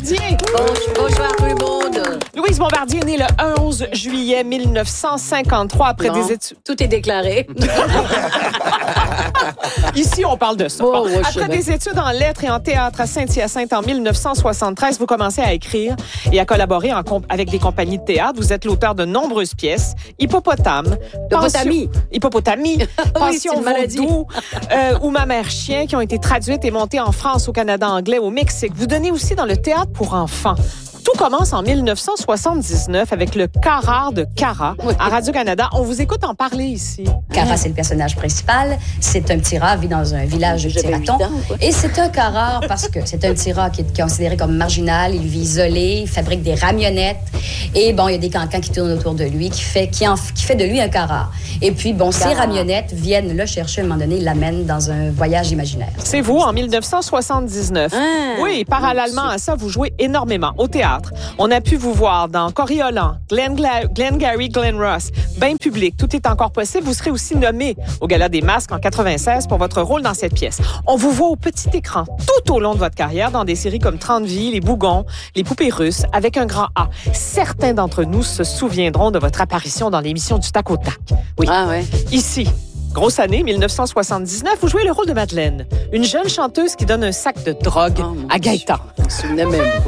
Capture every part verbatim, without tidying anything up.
Bombardier. Bonjour, bonsoir tout le monde. Louise Bombardier est née le onze juillet mille neuf cent cinquante-trois après non, des études. Tout est déclaré. Ici, on parle de ça. Oh, Bon, ouais, après des études en lettres et en théâtre à Saint-Hyacinthe en mille neuf cent soixante-treize, vous commencez à écrire et à collaborer en comp- avec des compagnies de théâtre. Vous êtes l'auteur de nombreuses pièces. Hippopotame. Hippopotamie. Pension- Hippopotamie. Pension c'est une maladie. Vaudou. euh, ou Ma mère chien, qui ont été traduites et montées en France, au Canada anglais, au Mexique. Vous donnez aussi dans le théâtre pour enfants. Tout commence en mille neuf cent soixante-dix-neuf avec le Carrare de Cara Oui. à Radio-Canada. On vous écoute en parler ici. Cara, c'est le personnage principal. C'est un petit rat, vit dans un village de J'avais petits ratons. huit ans, quoi. Et c'est un Carrare parce que c'est un petit rat qui est considéré comme marginal. Il vit isolé, il fabrique des ramionnettes. Et bon, il y a des cancans qui tournent autour de lui, qui fait, qui en, qui fait de lui un Carrare. Et puis, bon, ces Carrare. ramionnettes viennent le chercher à un moment donné, l'amènent dans un voyage imaginaire. C'est vous, en mille neuf cent soixante-dix-neuf. Ah, oui, parallèlement à ça, vous jouez énormément au théâtre. On a pu vous voir dans Coriolan, Glenn, Gla- Glenn Gary, Glenn Ross, Bain public, tout est encore possible. Vous serez aussi nommé au Gala des Masques en quatre-vingt-seize pour votre rôle dans cette pièce. On vous voit au petit écran tout au long de votre carrière dans des séries comme trente vies, Les Bougons, Les Poupées russes, avec un grand A. Certains d'entre nous se souviendront de votre apparition dans l'émission du Tac au Tac. Oui, Ah ouais. ici. Grosse année, mille neuf cent soixante-dix-neuf, vous jouez le rôle de Madeleine, une jeune chanteuse qui donne un sac de drogue Oh, mon à Gaëtan. Je me souvenais même pas.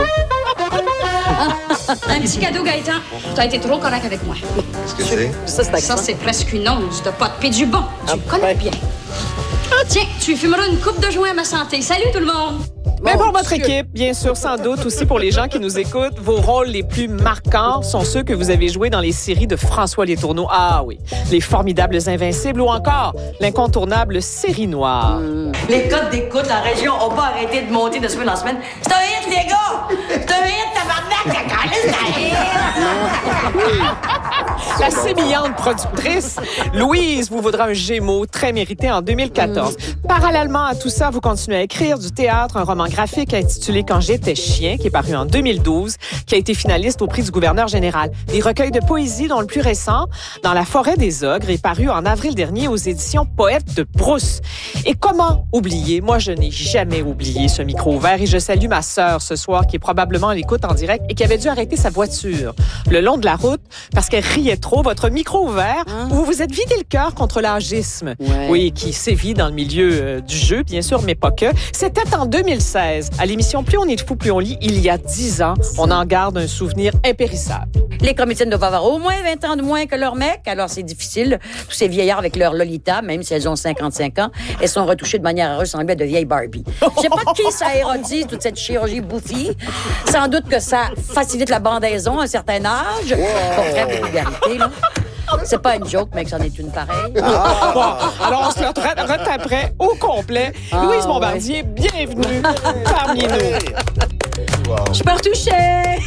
Un petit cadeau, Gaëtan. Tu as été trop correct avec moi. Qu'est-ce que c'est? Ça, c'est Ça, accent. c'est presque une once de pot de du bon. Tu Ah, le connais ouais. bien. Tiens, tu fumeras une coupe de joint à ma santé. Salut tout le monde. Mais Mon pour votre Dieu. équipe, bien sûr, sans doute aussi pour les gens qui nous écoutent, vos rôles les plus marquants sont ceux que vous avez joués dans les séries de François Letourneau. Ah oui, Les Formidables Invincibles ou encore l'incontournable Série Noire. Les codes d'écoute, la région, ont pas arrêté de monter de semaine en semaine. C'est un hit, les gars! C'est un hit, tabarnak! La calisse, c'est un hit! La sémillante productrice, Louise vous vaudra un Gémeaux très mérité en deux mille quatorze. Parallèlement à tout ça, vous continuez à écrire du théâtre, un roman graphique intitulé Quand j'étais chien, qui est paru en deux mille douze, qui a été finaliste au prix du gouverneur général. Des recueils de poésie, dont le plus récent, Dans la forêt des ogres, est paru en avril dernier aux éditions Poète de Brousse. Et comment oublier? Moi, je n'ai jamais oublié ce micro ouvert et je salue ma sœur ce soir qui est probablement à l'écoute en direct et qui avait dû arrêter sa voiture le long de la route parce qu'elle riait trop. Votre micro ouvert Ah. où vous vous êtes vidé le cœur contre l'âgisme. Ouais. Oui, qui sévit dans le milieu euh, du jeu, bien sûr, mais pas que. C'était en deux mille seize, à l'émission Plus on est fou, plus on lit, il y a dix ans. On en garde un souvenir impérissable. Les comédiennes doivent avoir au moins vingt ans de moins que leur mec, alors c'est difficile. Tous ces vieillards avec leur Lolita, même si elles ont cinquante-cinq ans, elles sont retouchées de manière à ressembler à de vieilles Barbie. Je sais pas qui ça érotise, toute cette chirurgie bouffie. Sans doute que ça facilite la bandaison à un certain âge. Pour très de vulgarité, là. C'est pas une joke, mais que c'en est une pareille. Bon, alors on se le re- retaperait au complet. Ah, Louise Bombardier, bienvenue parmi nous. Je peux retoucher!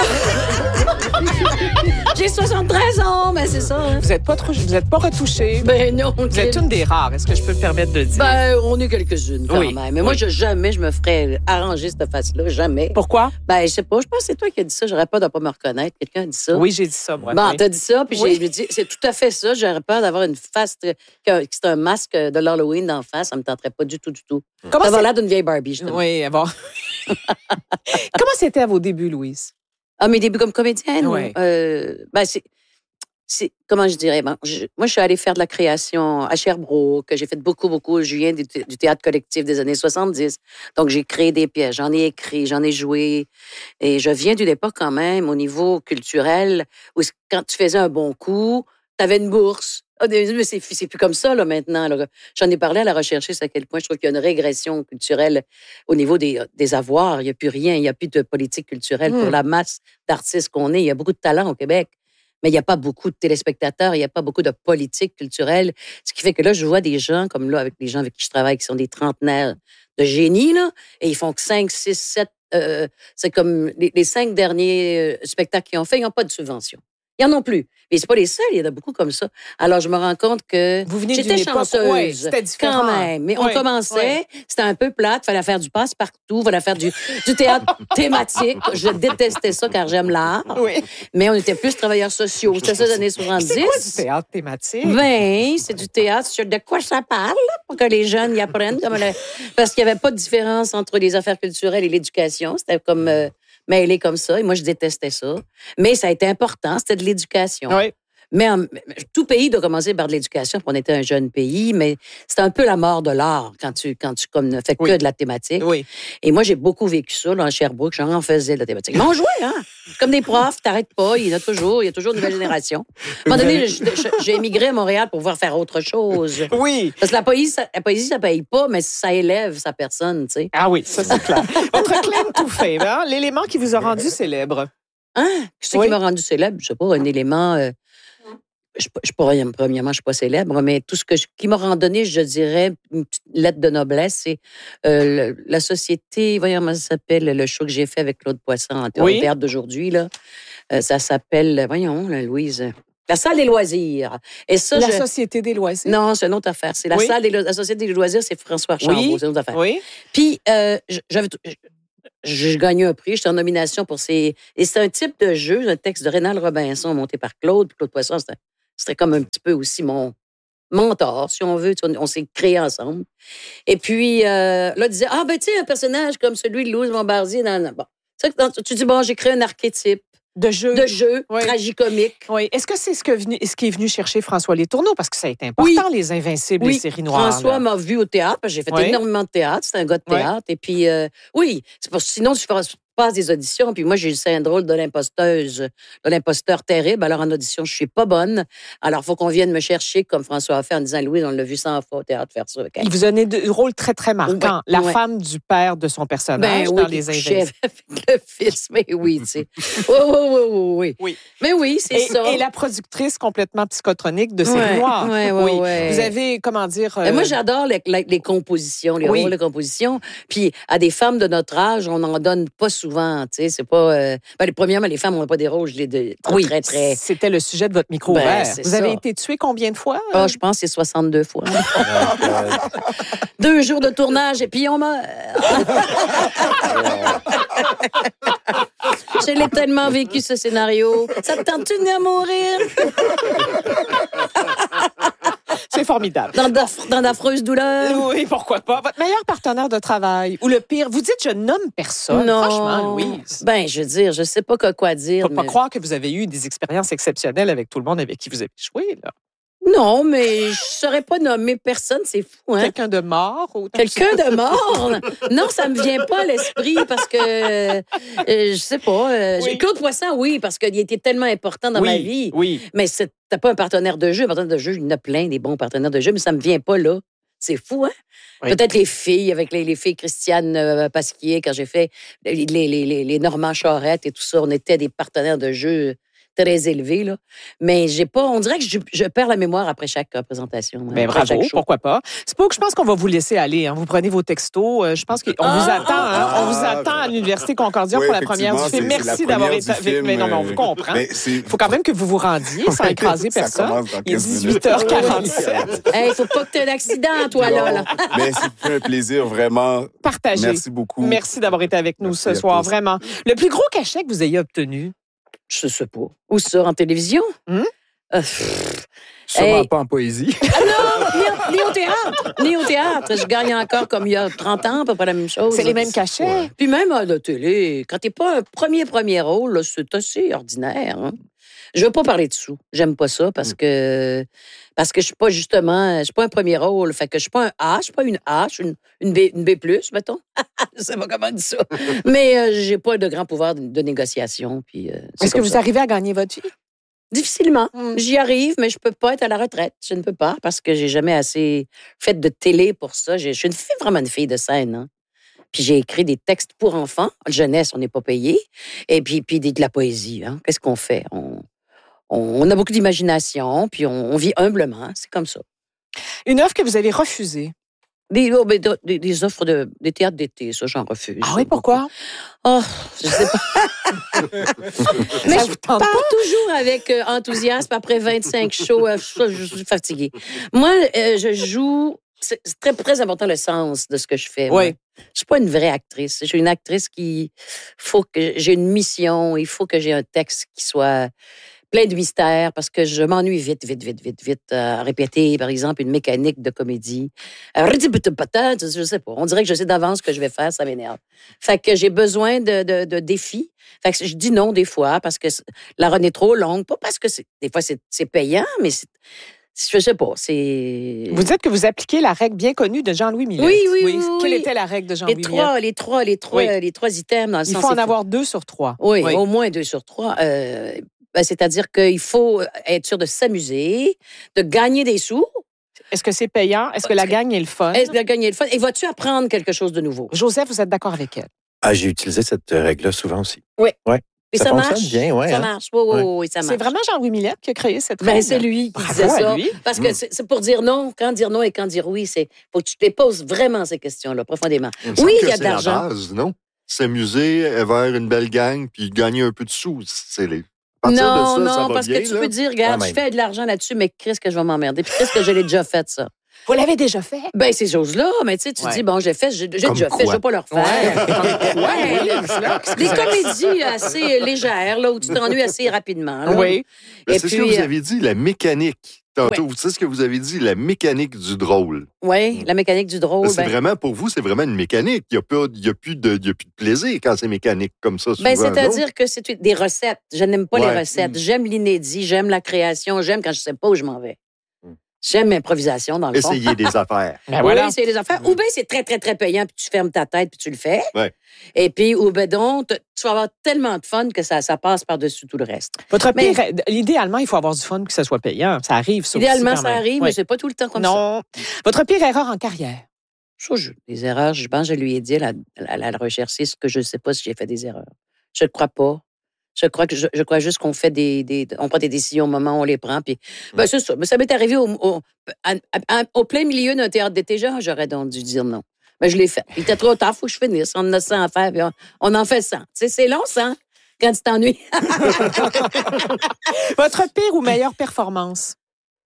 J'ai soixante-treize ans, mais c'est ça. Hein. Vous n'êtes pas, trop- vous êtes pas retouchée. Ben non. Vous êtes une des rares, est-ce que je peux me permettre de le dire? Ben, on est quelques-unes quand Oui. même. Mais moi, je, jamais je me ferais arranger cette face-là. Jamais. Pourquoi? Ben, je sais pas. Je pense que c'est toi qui as dit ça. J'aurais peur de pas me reconnaître. Quelqu'un a dit ça. Oui, j'ai dit ça, moi. Bon, oui. t'as dit ça, puis Oui. j'ai dit, c'est tout à fait ça. J'aurais peur d'avoir une face, que, que c'est un masque de l'Halloween d'en face. Ça me tenterait pas du tout, du tout. Comment D'avoir c'est- l'air d'une vieille Barbie, justement. Oui, bon. Comment c'était à vos débuts, Louise? Ah, mes débuts comme comédienne? Ouais. Euh, ben, c'est, c'est, comment je dirais? Ben, je- moi, je suis allée faire de la création à Sherbrooke. J'ai fait beaucoup, beaucoup, je viens du, du théâtre collectif des années soixante-dix. Donc, j'ai créé des pièces, j'en ai écrit, j'en ai joué. Et je viens d'une époque quand même, au niveau culturel, où c- quand tu faisais un bon coup, tu avais une bourse. Ah, mais c'est, c'est plus comme ça, là, maintenant. là. J'en ai parlé à la recherchiste à quel point je trouve qu'il y a une régression culturelle au niveau des, des avoirs. Il n'y a plus rien, il n'y a plus de politique culturelle Hmm. pour la masse d'artistes qu'on est. Il y a beaucoup de talent au Québec, mais il n'y a pas beaucoup de téléspectateurs, il n'y a pas beaucoup de politique culturelle. Ce qui fait que là, je vois des gens, comme là, avec les gens avec qui je travaille, qui sont des trentenaires de génie, là, et ils font que cinq, six, sept... euh, c'est comme les, les cinq derniers euh, spectacles qu'ils ont fait, ils n'ont pas de subvention. Ils n'en ont plus. Mais c'est pas les seuls, il y en a beaucoup comme ça. Alors, je me rends compte que Vous venez j'étais d'une époque- chanceuse. ouais, c'était différent. Quand même. Mais on Ouais, commençait, ouais. c'était un peu plate, fallait faire du passe-partout, fallait faire du, du théâtre thématique. Je détestais ça car j'aime l'art. Oui. Mais on était plus travailleurs sociaux. C'était ça, les années soixante-dix. C'est quoi du théâtre thématique? Ben, c'est du théâtre sur de quoi ça parle, pour que les jeunes y apprennent. Comme le- Parce qu'il n'y avait pas de différence entre les affaires culturelles et l'éducation. C'était comme... euh, mêlée comme ça. Et moi, je détestais ça. Mais ça a été important. C'était de l'éducation. Oui. Mais en, tout pays doit commencer par de l'éducation. On était un jeune pays, mais c'est un peu la mort de l'art quand tu, quand tu comme, ne fais Oui. que de la thématique. Oui. Et moi, j'ai beaucoup vécu ça là, en Sherbrooke. J'en faisais de la thématique. Mais on jouait, hein? Comme des profs, t'arrêtes pas. Il y en a toujours. Il y a toujours une nouvelle génération. À un moment donné, je- je- j'ai émigré à Montréal pour pouvoir faire autre chose. Oui. Parce que la poésie, ça, la poésie, ça paye pas, mais ça élève sa personne, tu sais. Ah oui, ça, c'est clair. Votre claim to fame, hein? L'élément qui vous a rendu célèbre. Hein? Ce Oui. qui m'a rendu célèbre, je sais pas, un élément. euh, je, je, je, premièrement, je suis pas célèbre, mais tout ce que je- qui m'a randonné, je dirais, une petite lettre de noblesse, c'est euh, le- la société, voyons comment ça s'appelle, le show que j'ai fait avec Claude Poisson en Oui. au théâtre d'aujourd'hui, là. Euh, ça s'appelle, voyons, là, Louise, la salle des loisirs. Et ça, La je- Société des loisirs. Non, c'est une autre affaire. C'est la Oui. salle des lo- la société des loisirs, c'est François Archambault, Oui. c'est une autre affaire. Oui. Puis, euh, j- j'avais. t- j- J'ai gagné un prix, j'étais en nomination pour ces. Et c'est un type de jeu, un texte de Rénal Robinson monté par Claude. Puis Claude Poisson, c'était, c'était comme un petit peu aussi mon mentor, si on veut. Tu sais, On, on s'est créés ensemble. Et puis, euh, là, il disait Ah, ben, tu sais, un personnage comme celui de Louise Bombardier. Dans, dans- bon. Tu sais, dans- tu dis Bon, j'ai créé un archétype De jeu. de jeu Oui. tragicomique. Oui. Est-ce que c'est ce, que venu, ce qui est venu chercher François Letourneau? Parce que ça a été important, Oui. les Invincibles, Oui, les séries noires. François là. m'a vu au théâtre, parce que j'ai fait Oui. énormément de théâtre. C'est un gars de Oui. théâtre. Et puis, euh, oui, c'est parce, sinon, tu fais- tu passes des auditions. Puis moi, j'ai le syndrome de l'imposteuse, de l'imposteur terrible. Alors, en audition, je suis pas bonne. Alors, il faut qu'on vienne me chercher, comme François a fait en disant Louise, on l'a vu cent fois au théâtre faire ça. avec elle. Il vous donnait de rôles très, très marquants. Oui, La oui. femme du père de son personnage Ben dans oui, Les qui couchait Invincibles. avec le fils. Mais oui, tu sais. Oui, oui, oui, oui, oui. Oui. Mais oui, c'est Et, ça. et la productrice complètement psychotronique de séries Ouais, noires. ouais, ouais, oui. ouais. Vous avez, comment dire... Et euh, moi, j'adore les, les- les compositions, les Oui. rôles de composition. Puis, à des femmes de notre âge, on n'en donne pas souvent. Tu sais, c'est pas. Euh... Ben, premièrement, les femmes n'ont pas des rôles, je les de... oui, très, très. c'était le sujet de votre micro Ben, ouvert. c'est Vous ça. avez été tué combien de fois? Ah, je pense que c'est soixante-deux fois. Deux jours de tournage et puis on meurt. Je l'ai tellement vécu, ce scénario. Ça te tente-tu de venir mourir? C'est formidable. Dans d'aff- dans d'affreuses douleurs? Oui, pourquoi pas. Votre meilleur partenaire de travail ou le pire, vous dites je nomme personne. Non. Franchement, Louise. Ben, je veux dire, je sais pas quoi, quoi dire. Faut pas mais- croire que vous avez eu des expériences exceptionnelles avec tout le monde avec qui vous avez joué. Là. Non, mais je saurais pas nommer personne, c'est fou, hein? Quelqu'un de mort? ou- Quelqu'un de mort? Non, ça me vient pas à l'esprit parce que, euh, je sais pas. euh, Oui. Claude Poisson, oui, parce qu'il était tellement important dans oui, ma vie. Oui. Mais c'est- t'as pas un partenaire de jeu. Un partenaire de jeu, il y en a plein, des bons partenaires de jeu, mais ça me vient pas là. C'est fou, hein? Oui. Peut-être les filles, avec les, les filles Christiane euh, Pasquier, quand j'ai fait les, les, les, les Normand Charette et tout ça, on était des partenaires de jeu très élevés, là. Mais j'ai pas, on dirait que je, je perds la mémoire après chaque représentation. Ben, après bravo, chaque show. pourquoi pas. C'est pas que je pense qu'on va vous laisser aller. Hein. Vous prenez vos textos. euh, je pense qu'on vous Ah, attend. hein. ah, On vous ah, attend à ben, l'Université Concordia oui, pour la première du film. effectivement, c'est- Merci c'est la d'avoir première été du avec. film, Mais non, mais on vous euh, comprend. mais c'est- Il faut quand même que vous vous rendiez sans écraser Ça personne. commence dans Il est quinze minutes. dix-huit heures quarante-sept. Hey, faut pas que tu aies d'accident, toi, là. là. Mais c'est un plaisir, vraiment. Partagez. Merci beaucoup. Merci d'avoir été avec nous Merci ce à soir, tous. vraiment. Le plus gros cachet que vous ayez obtenu? Je sais pas. Où ça, en télévision? Hum? Euh, pff, Sûrement Hey. pas en poésie. ah non, ni, au- ni au théâtre. Ni au théâtre. Je gagne encore comme il y a trente ans, à peu près la même chose. C'est les mêmes cachets? Puis même à la télé, quand t'es pas un premier premier rôle, là, c'est assez ordinaire. Hein? Je veux pas parler de sous. J'aime pas ça parce que parce que je suis pas justement, je suis pas un premier rôle. Fait que je suis pas un A, je suis pas une A, je suis une, une B, une B plus, mettons. Je sais pas comment on dit ça. Mais euh, j'ai pas de grand pouvoir de, de négociation. Puis euh, c'est Est-ce que comme vous ça. arrivez à gagner votre vie? Difficilement. Mm. J'y arrive, mais je peux pas être à la retraite. Je ne peux pas parce que j'ai jamais assez fait de télé pour ça. J'ai- Je suis une fille, vraiment une fille de scène. Hein. Puis j'ai écrit des textes pour enfants. Jeunesse, on n'est pas payé. Et puis, puis des- de la poésie. Hein. Qu'est-ce qu'on fait? On, on, on a beaucoup d'imagination, puis on, on vit humblement. C'est comme ça. Une offre que vous avez refusée. Des, oh, ben, de- des, des offres de des théâtres d'été, ça, j'en refuse. Ah oui, pourquoi? Oh, je sais pas. Mais Ça je vous tente pars toujours avec euh, enthousiasme après vingt-cinq shows. euh, je, je suis fatiguée. Moi, euh, je joue. C'est c'est très, très important le sens de ce que je fais. moi. Oui. Je suis pas une vraie actrice. Je suis une actrice qui faut que j'ai une mission. Il faut que j'ai un texte qui soit plein de mystères, parce que je m'ennuie vite, vite, vite, vite, vite à répéter, par exemple, une mécanique de comédie. Je sais pas. On dirait que je sais d'avance ce que je vais faire, ça m'énerve. Fait que j'ai besoin de, de, de défis. Fait que je dis non des fois, parce que la run est trop longue. Pas parce que c'est, des fois, c'est, c'est payant, mais c'est... Je sais pas, c'est... Vous dites que vous appliquez la règle bien connue de Jean-Louis Millette. Oui, oui, oui. Quelle oui. était la règle de Jean-Louis les trois, Millette? Les trois, les trois, oui. les trois items dans le Il sens... faut en avoir deux sur trois. Oui, oui. au moins deux sur trois. Euh, ben, c'est-à-dire qu'il faut être sûr de s'amuser, de gagner des sous. Est-ce que c'est payant? Est-ce que la gagne est le fun? Est-ce que la gagne est le fun? Et vas-tu apprendre quelque chose de nouveau? Joseph, vous êtes d'accord avec elle? Ah, j'ai utilisé cette règle-là souvent aussi. Oui. Ouais. Et ça, ça fonctionne marche bien, ouais. Ça hein? marche, oui, oui, oui, ça marche. C'est vraiment Jean-Louis Millette qui a créé cette règle? Ben, c'est lui qui Bravo disait à ça. lui. Parce que c'est, c'est pour dire non, quand dire non et quand dire oui, c'est faut que tu te les poses vraiment ces questions-là, profondément. Il me Oui, semble il que y a c'est de l'argent. la base, non? S'amuser vers une belle gang puis gagner un peu de sous, c'est les... À partir Non, de ça, non, ça va parce bien, que tu là. peux dire, regarde, Quand je même. fais de l'argent là-dessus, mais qu'est-ce que je vais m'emmerder? Puis qu'est-ce que je l'ai déjà fait, ça? Vous l'avez déjà fait? Ben, ces choses-là, mais tu sais, tu Ouais. dis, bon, j'ai fait, j'ai, j'ai Comme déjà fait, quoi? je vais pas le refaire. Ouais. Des comédies assez légères, là, où tu t'ennuies assez rapidement. Là. Oui. Mais Et c'est puis, ce que vous euh, avez dit, la mécanique. Tantôt, c'est ce que vous avez dit, la mécanique du drôle. Oui, la mécanique du drôle. c'est ben, vraiment, pour vous, c'est vraiment une mécanique. Il n'y a, pas- il y a, plus de- il y a plus de plaisir quand c'est mécanique comme ça, souvent, ben, non? c'est-à-dire que c'est des recettes. Je n'aime pas Ouais. les recettes. Mm. J'aime l'inédit, j'aime la création, j'aime quand je sais pas où je m'en vais. Mm. J'aime l'improvisation, dans le fond. Essayer des affaires. Ben voilà. Oui, c'est les affaires. Ou bien c'est très, très, très payant, puis tu fermes ta tête, puis tu le fais. Ouais. Et puis, ou ben donc, t- tu vas avoir tellement de fun que ça, ça passe par-dessus tout le reste. Votre Mais- pire... Idéalement, il faut avoir du fun que ce soit payant. Ça arrive, ça aussi, Idéalement, quand ça même. arrive, Oui. mais c'est pas tout le temps comme ça. Non. Votre pire erreur en carrière? Ça, je- des erreurs, je pense que je lui ai dit à la, à la, la recherchiste que je ne sais pas si j'ai fait des erreurs. Je ne crois pas. Je crois que je, je crois juste qu'on fait des, des on prend des décisions au moment où on les prend. Puis, ben, c'est ça. Mais ça m'est arrivé au, au, à- à- au plein milieu d'un théâtre d'été. Genre, j'aurais donc dû dire non. Mais je l'ai fait. Il était trop tard, il faut que je finisse. On en a cent à faire, puis on, on en fait cent. Tu sais, c'est long, cent, quand tu t'ennuies. Votre pire ou meilleure performance?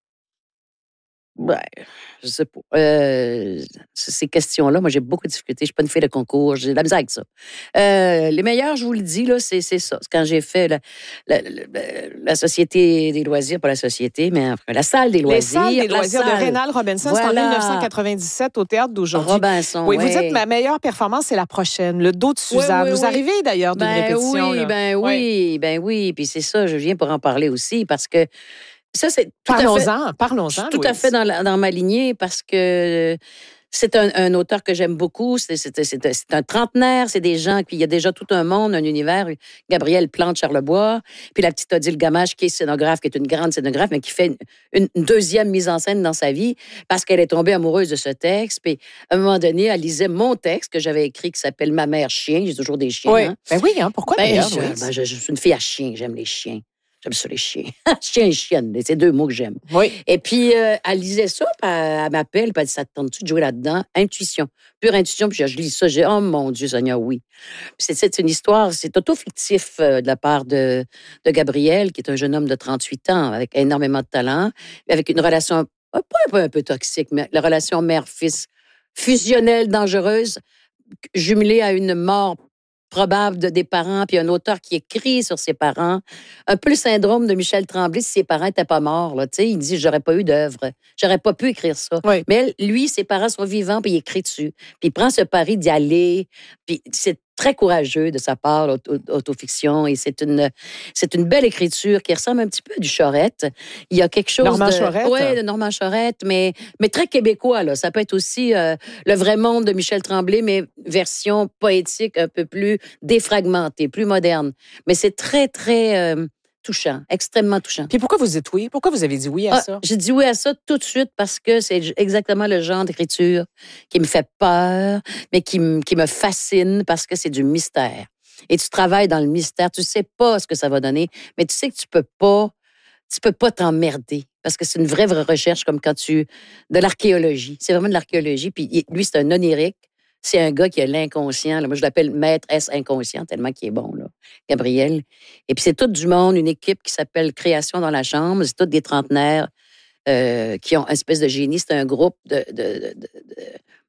Ben, je sais pas. Euh, ces questions-là, moi, j'ai beaucoup de difficultés. Je suis pas une fille de concours. J'ai de la misère avec ça. Euh, les meilleurs, je vous le dis, là, c'est, c'est ça. C'est quand j'ai fait la, la, la, la Société des loisirs, pas la Société, mais enfin, la Salle des Les loisirs. salles des la loisirs de salle. Rénal Robinson, c'est en Voilà. dix-neuf cent quatre-vingt-dix-sept au Théâtre d'aujourd'hui. Robinson, Oui, vous ouais. dites ma meilleure performance, c'est la prochaine, le dos de Suzanne. oui, vous oui. arrivez d'ailleurs d'une Ben répétition. oui, là. ben oui, Oui. ben oui. Puis c'est ça, je viens pour en parler aussi, parce que ça, c'est tout à fait... Parlons-en, parlons-en. Je suis tout à Louise. fait dans, la- dans ma lignée parce que c'est un, un auteur que j'aime beaucoup. C'est, c'est, c'est, c'est un trentenaire. C'est des gens, puis il y a déjà tout un monde, un univers. Gabrielle Plante-Charlebois, puis la petite Odile Gamache, qui est scénographe, qui est une grande scénographe, mais qui fait une, une deuxième mise en scène dans sa vie parce qu'elle est tombée amoureuse de ce texte. Puis à un moment donné, elle lisait mon texte que j'avais écrit qui s'appelle Ma mère chien. J'ai toujours des chiens. Oui, hein. ben oui, hein, pourquoi Ben, d'ailleurs, je, Louise? ben, je- je suis une fille à chien. J'aime les chiens. J'aime ça, les chiens. Chien et chienne, c'est deux mots que j'aime. Oui. Et puis, euh, elle lisait ça, puis elle, elle m'appelle, puis elle dit, ça te tente-tu de jouer là-dedans? Intuition. Pure intuition. Puis je, je lis ça, j'ai, oh mon Dieu, Seigneur, oui. Puis c'est, c'est une histoire, c'est auto-fictif euh, de la part de, de Gabriel, qui est un jeune homme de trente-huit ans, avec énormément de talent, avec une relation, euh, pas un peu, un peu toxique, mais la relation mère-fils fusionnelle, dangereuse, jumelée à une mort probable de, des parents, puis un auteur qui écrit sur ses parents. Un peu le syndrome de Michel Tremblay si ses parents n'étaient pas morts. Là, tu sais, il dit, j'aurais pas eu d'œuvre, j'aurais pas pu écrire ça. Oui. Mais elle, lui, ses parents sont vivants, puis il écrit dessus. Puis il prend ce pari d'y aller, puis c'est très courageux de sa part, l'autofiction, et c'est une, c'est une belle écriture qui ressemble un petit peu à du Chorette. Il y a quelque chose Normand de... Chorette? Oui, de Normand Chorette, mais, mais très québécois, là. Ça peut être aussi euh, le vrai monde de Michel Tremblay, mais version poétique un peu plus défragmentée, plus moderne. Mais c'est très, très euh, touchant, extrêmement touchant. Puis pourquoi vous dites oui? Pourquoi vous avez dit oui à Ah, ça? j'ai dit oui à ça tout de suite parce que c'est exactement le genre d'écriture qui me fait peur, mais qui, me- qui me fascine parce que c'est du mystère. Et tu travailles dans le mystère, tu sais pas ce que ça va donner, mais tu sais que tu peux pas, tu peux pas t'emmerder parce que c'est une vraie, vraie recherche comme quand tu... de l'archéologie. C'est vraiment de l'archéologie. Puis il- lui, c'est un onirique. C'est un gars qui a l'inconscient. Là. Moi, je l'appelle maître S inconscient, tellement qu'il est bon, là, Gabriel. Et puis, c'est tout du monde, une équipe qui s'appelle Création dans la chambre. C'est tous des trentenaires euh, qui ont une espèce de génie. C'est un groupe de, de, de, de,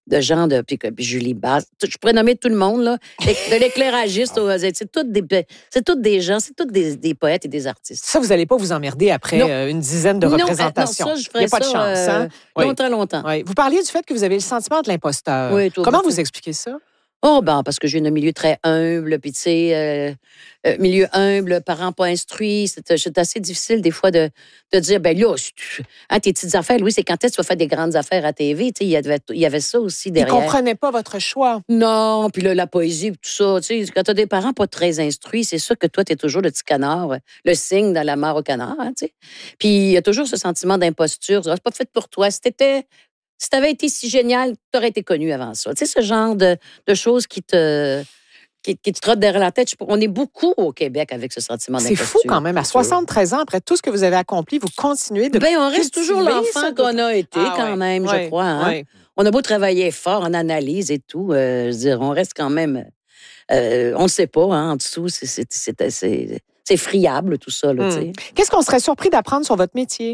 de gens de... Puis, puis Julie Basse. Je pourrais nommer tout le monde, là. De l'éclairagiste au... C'est toutes des, c'est toutes des gens, c'est tous des, des poètes et des artistes. Ça, vous n'allez pas vous emmerder après euh, une dizaine de non, représentations. Non, ça, je Il n'y a pas ça, de chance, euh, hein? Oui. Longtemps, longtemps. Oui. Vous parliez du fait que vous avez le sentiment de l'imposteur. Oui, tout Comment beaucoup. vous expliquez ça? Oh, ben, parce que j'ai un milieu très humble, puis tu sais, euh, euh, milieu humble, parents pas instruits, c'est, c'est assez difficile des fois de, de dire, ben là, hein, tes petites affaires, Louis, c'est quand est-ce que tu vas faire des grandes affaires à T V, tu sais, il y avait, il y avait ça aussi derrière. Ils ne comprenaient pas votre choix. Non, puis là, la poésie, tout ça, tu sais, quand tu as des parents pas très instruits, c'est sûr que toi, tu es toujours le petit canard, le cygne dans la mare au canard, hein, tu sais. Puis il y a toujours ce sentiment d'imposture, c'est pas fait pour toi, si t'étais... Si tu avais été si génial, tu aurais été connu avant ça. Tu sais, ce genre de, de choses qui te, qui, qui te trottent derrière la tête. On est beaucoup au Québec avec ce sentiment d'imposture. C'est fou quand même. À soixante-treize ans, après tout ce que vous avez accompli, vous continuez de ben, on reste toujours l'enfant qu'on a été ah, quand ouais, même, ouais, je crois. Hein? Ouais. On a beau travailler fort en analyse et tout, euh, je veux dire, on reste quand même... Euh, on ne sait pas, hein, en dessous, c'est, c'est, c'est, c'est, c'est friable tout ça. Là, hum. Qu'est-ce qu'on serait surpris d'apprendre sur votre métier?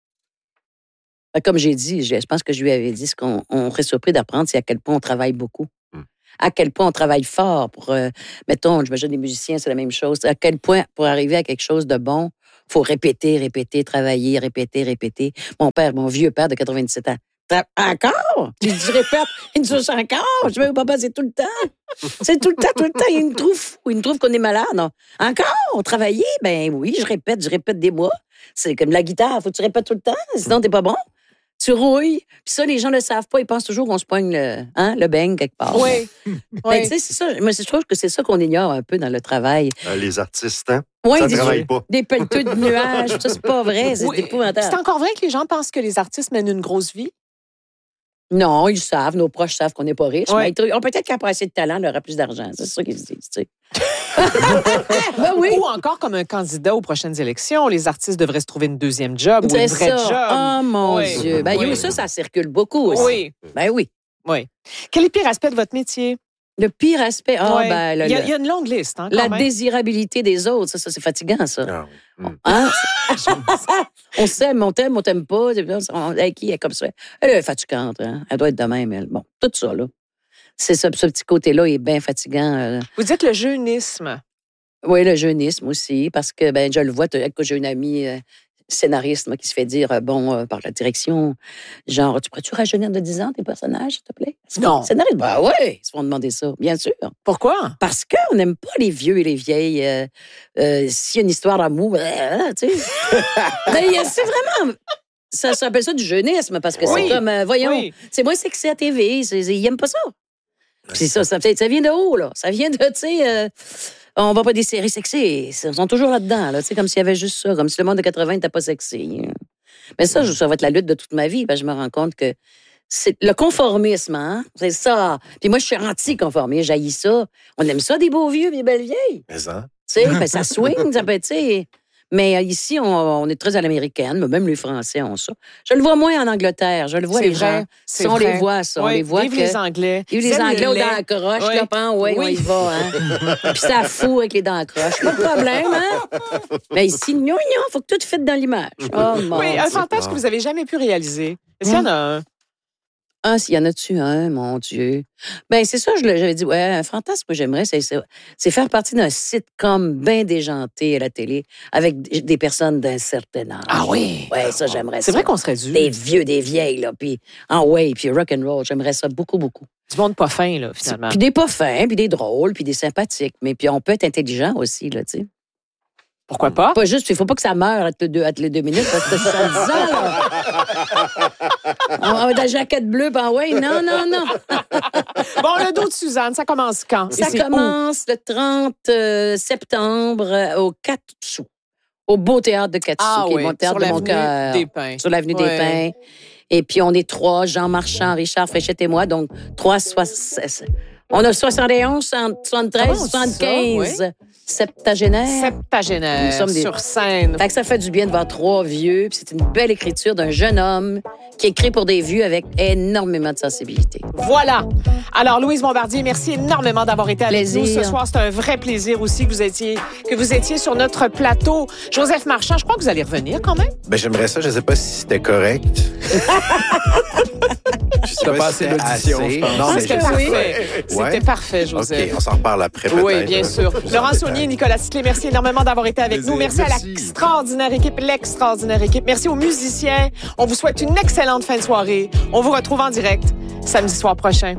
Comme j'ai dit, je pense que je lui avais dit, ce qu'on on serait surpris d'apprendre, c'est à quel point on travaille beaucoup. Mm. À quel point on travaille fort pour, euh, mettons, j'imagine des musiciens, c'est la même chose. À quel point, pour arriver à quelque chose de bon, il faut répéter, répéter, travailler, répéter, répéter. Mon père, mon vieux père de quatre-vingt-dix-sept ans, encore? Je dis, répète, il me touche encore. Je dis, papa, c'est tout le temps. C'est tout le temps, tout le temps. Il me trouve fou. Il me trouve qu'on est malade. Non. Encore? Travailler? Ben oui, je répète, je répète des mois. C'est comme la guitare. Faut que tu répètes tout le temps, sinon t'es pas bon. Tu rouilles. Puis ça, les gens ne le savent pas. Ils pensent toujours qu'on se pogne le, hein, le beigne quelque part. Oui. Ben, tu sais, c'est ça. Moi, je trouve que c'est ça qu'on ignore un peu dans le travail. Euh, les artistes, hein? Oui, ça ne travaille pas. Des pelleteux de nuages. Ça, c'est pas vrai. C'est Oui. épouvantable. C'est encore vrai que les gens pensent que les artistes mènent une grosse vie? Non, ils savent. Nos proches savent qu'on n'est pas riches. Ouais. Mais on peut-être qu'après assez de talent, on aura plus d'argent. C'est ça qu'ils se disent, tu sais. Ben oui. Ou encore comme un candidat aux prochaines élections, les artistes devraient se trouver une deuxième job ou C'est une vraie ça. job. Oh mon Oui. Dieu. Ben Oui. oui, ça, ça circule beaucoup aussi. Oui. Ben oui. Oui. Quel est le pire aspect de votre métier? Le pire aspect, ah, Ouais. ben, le- il, y a, le- il y a une longue liste, hein, quand la même. désirabilité des autres, ça, ça c'est fatigant, ça. Ah, oui. Mm. Hein? on s'aime, on t'aime, on t'aime pas. On, hey, qui est comme ça? Elle est fatigante, hein? Elle doit être de même, elle. Bon, tout ça, là. C'est ça, ce petit côté-là est bien fatigant. euh. Vous dites le jeunisme. Oui, le jeunisme aussi, parce que ben, je le vois, que j'ai une amie euh, scénariste moi, qui se fait dire, euh, bon, euh, par la direction, genre, tu pourrais-tu rajeunir de dix ans tes personnages, s'il te plaît? Non. Scénariste, ben oui, ils se font demander ça, bien sûr. Pourquoi? Parce qu'on n'aime pas les vieux et les vieilles. Euh, euh, S'il y a une histoire d'amour, euh, tu sais. Mais c'est vraiment... Ça s'appelle ça du jeunisme, parce que Oui. c'est comme, euh, voyons, Oui. c'est moins sexy à T V, c'est, c'est, ils n'aiment pas ça. Puis ça, ça, ça vient de haut, là. Ça vient de, tu sais... Euh, on va pas des séries sexy. Ils sont toujours là-dedans, là. Tu sais, comme s'il y avait juste ça. Comme si le monde de quatre-vingts n'était pas sexy. Mais ça, ça va être la lutte de toute ma vie. Parce que je me rends compte que c'est le conformisme, hein? C'est ça. Puis moi, je suis anti-conformiste. J'haïs ça. On aime ça, des beaux vieux, des belles vieilles. Mais ça. Tu sais, ben, ça swing, ça peut, tu sais. Mais euh, ici, on, on est très à l'américaine, mais même les Français ont ça. Je le vois moins en Angleterre. Je le vois, C'est les vrai, gens. c'est Ça, on vrai. les voit, ça. On Oui, les voit vive que... les Anglais. Vive les Ils aiment Anglais le aux lait. dents croches, Oui. là, pan, ouais, Oui. on y va, hein. Puis ça fout avec les dents croches. Pas de problème, hein. Mais ici, non, non, faut que tout fitte dans l'image. Oh, mon Oui, un Dieu. fantasme que vous avez jamais pu réaliser. Est-ce qu'il y en a un? Ah, s'il y en a-tu un, mon Dieu? Ben c'est ça, je le- j'avais dit, ouais, un fantasme que j'aimerais, c'est, c'est, c'est faire partie d'un sitcom bien déjanté à la télé, avec des des personnes d'un certain âge. Ah oui? Ouais, ça, j'aimerais C'est ça. vrai qu'on serait dû. Des vieux, des vieilles, là, puis ah ouais, puis rock'n'roll, j'aimerais ça beaucoup, beaucoup. Du monde pas fin, là, finalement. Puis des pas fins, puis des drôles, puis des sympathiques, mais puis on peut être intelligent aussi, là, tu sais. Pourquoi pas? Pas juste, il faut pas que ça meure entre les deux, entre les deux minutes, parce que c'est soixante-dix ans, là. On va dans la jaquette bleue, ben ouais, non, non, non. Bon, le dos de Suzanne, ça commence quand? Ça Et c'est où? commence le trente euh, septembre euh, au quatre sous, au Beau Théâtre de quatre Ah sous, qui oui, est mon théâtre sur de mon l'avenue cœur. des Pins. Sur l'avenue Ouais. des Pins. Et puis, on est trois, Jean Marchand, Richard Fréchette et moi, donc trois, soix- on a soixante et onze, soixante-treize, Comment on dit ça, soixante-quinze, septagénaires. Septagénaire, Nous sommes des- sur scène. Fait que ça fait du bien de voir trois vieux, puis c'est une belle écriture d'un jeune homme qui écrit pour des vieux avec énormément de sensibilité. Voilà. Alors, Louise Bombardier, merci énormément d'avoir été avec Plaisir. nous ce soir. C'est un vrai plaisir aussi que vous étiez, que vous étiez sur notre plateau. Joseph Marchand, je crois que vous allez revenir quand même. Ben, j'aimerais ça. Je ne sais pas si c'était correct. Je sais T'as pas passé si l'audition, assez. je pense. Non, mais C'était je- parfait. C'était Ouais. parfait, Joseph. OK, on s'en reparle après peut-être. Oui, bien sûr. Plus en Laurent détail. Saunier, Nicolas Sisley, merci énormément d'avoir été avec Plaisir. nous. Merci, à Merci. l'extraordinaire équipe, l'extraordinaire équipe. Merci aux musiciens. On vous souhaite une excellente fin de soirée. On vous retrouve en direct samedi soir prochain.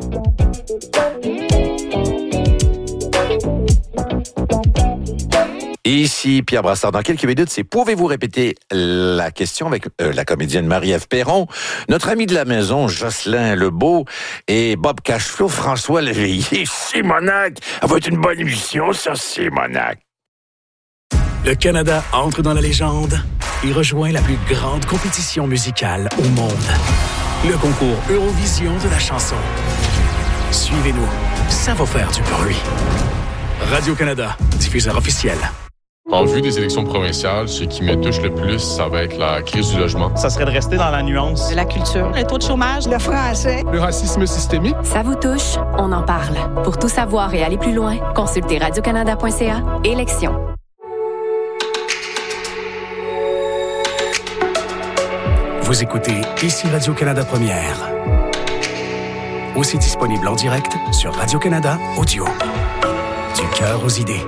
Ici Pierre Brassard. Dans quelques minutes, c'est pouvez-vous répéter la question avec euh, la comédienne Marie-Ève Perron, notre ami de la maison Jocelyn Lebeau et Bob Cashflow, François Léveillé. Simonac! Ça va être une bonne émission, ça, Simonac. Le Canada entre dans la légende et rejoint la plus grande compétition musicale au monde. Le concours Eurovision de la chanson. Suivez-nous, ça va faire du bruit. Radio-Canada, diffuseur officiel. En vue des élections provinciales, ce qui me touche le plus, ça va être la crise du logement. Ça serait de rester dans la nuance. La culture, le taux de chômage, le français, le racisme systémique. Ça vous touche? On en parle. Pour tout savoir et aller plus loin, consultez radio canada point c a. Élections. Vous écoutez ici Radio-Canada Première. Aussi disponible en direct sur Radio-Canada Audio. Du cœur aux idées.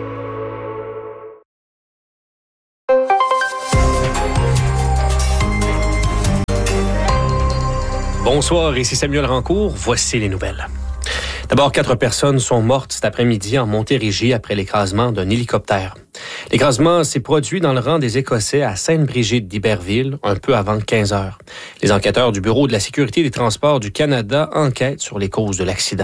Bonsoir, ici Samuel Rancourt. Voici les nouvelles. D'abord, quatre personnes sont mortes cet après-midi en Montérégie après l'écrasement d'un hélicoptère. L'écrasement s'est produit dans le rang des Écossais à Sainte-Brigitte d'Iberville, un peu avant quinze heures. Les enquêteurs du Bureau de la sécurité des transports du Canada enquêtent sur les causes de l'accident.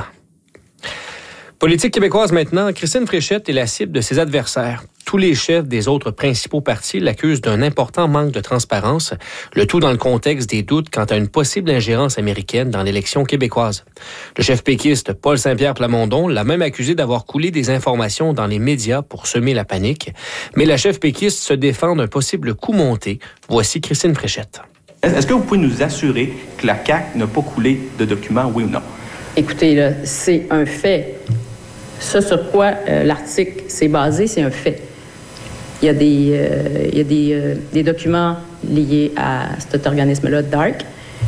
Politique québécoise maintenant, Christine Fréchette est la cible de ses adversaires. Tous les chefs des autres principaux partis l'accusent d'un important manque de transparence, le tout dans le contexte des doutes quant à une possible ingérence américaine dans l'élection québécoise. Le chef péquiste Paul Saint-Pierre Plamondon l'a même accusé d'avoir coulé des informations dans les médias pour semer la panique, mais la chef péquiste se défend d'un possible coup monté. Voici Christine Fréchette. Est-ce que vous pouvez nous assurer que la C A Q n'a pas coulé de documents, oui ou non? Écoutez, là, c'est un fait. Ce sur quoi euh, l'article s'est basé, c'est un fait. Il y a des, euh, il y a des, euh, des documents liés à cet organisme-là, DARK,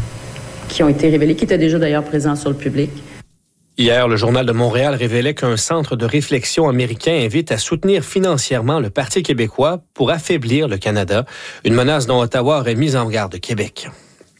qui ont été révélés, qui étaient déjà d'ailleurs présents sur le public. Hier, le Journal de Montréal révélait qu'un centre de réflexion américain invite à soutenir financièrement le Parti québécois pour affaiblir le Canada, une menace dont Ottawa aurait mis en garde Québec.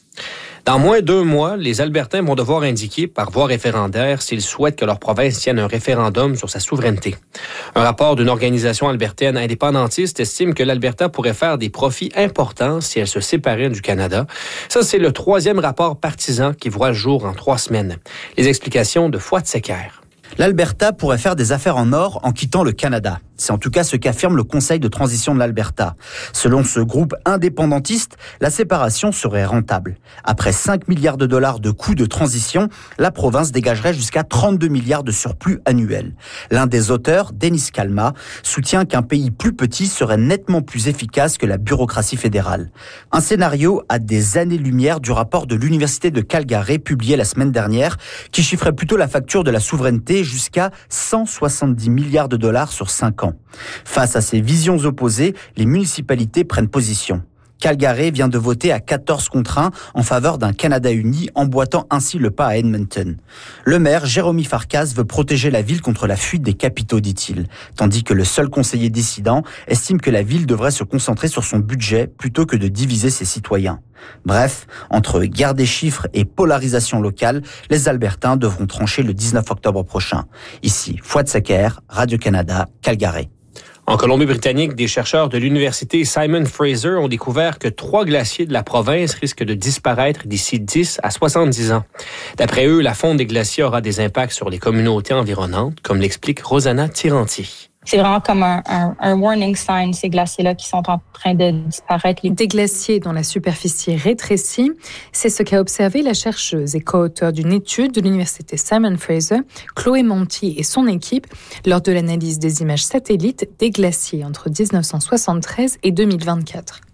Dans moins d'un mois, les Albertains vont devoir indiquer par voie référendaire s'ils souhaitent que leur province tienne un référendum sur sa souveraineté. Un rapport d'une organisation albertaine indépendantiste estime que l'Alberta pourrait faire des profits importants si elle se séparait du Canada. Ça, c'est le troisième rapport partisan qui voit le jour en trois semaines. Les explications de Fouad Secker. L'Alberta pourrait faire des affaires en or en quittant le Canada. C'est en tout cas ce qu'affirme le Conseil de transition de l'Alberta. Selon ce groupe indépendantiste, la séparation serait rentable. Après cinq milliards de dollars de coûts de transition, la province dégagerait jusqu'à trente-deux milliards de surplus annuels. L'un des auteurs, Denis Kalma, soutient qu'un pays plus petit serait nettement plus efficace que la bureaucratie fédérale. Un scénario à des années-lumière du rapport de l'Université de Calgary publié la semaine dernière, qui chiffrait plutôt la facture de la souveraineté jusqu'à cent soixante-dix milliards de dollars sur cinq ans. Face à ces visions opposées, les municipalités prennent position. Calgary vient de voter à quatorze contre un en faveur d'un Canada uni, emboîtant ainsi le pas à Edmonton. Le maire, Jérémy Farkas, veut protéger la ville contre la fuite des capitaux, dit-il, tandis que le seul conseiller dissident estime que la ville devrait se concentrer sur son budget plutôt que de diviser ses citoyens. Bref, entre guerre des chiffres et polarisation locale, les Albertains devront trancher le dix-neuf octobre prochain. Ici, Fouad Secker, Radio-Canada, Calgary. En Colombie-Britannique, des chercheurs de l'université Simon Fraser ont découvert que trois glaciers de la province risquent de disparaître d'ici dix à soixante-dix ans. D'après eux, la fonte des glaciers aura des impacts sur les communautés environnantes, comme l'explique Rosanna Tiranti. C'est vraiment comme un, un, un warning sign, ces glaciers-là qui sont en train de disparaître. Des glaciers dont la superficie rétrécit, c'est ce qu'a observé la chercheuse et co-auteure d'une étude de l'université Simon Fraser, Chloé Monti et son équipe, lors de l'analyse des images satellites des glaciers entre dix-neuf cent soixante-treize et deux mille vingt-quatre.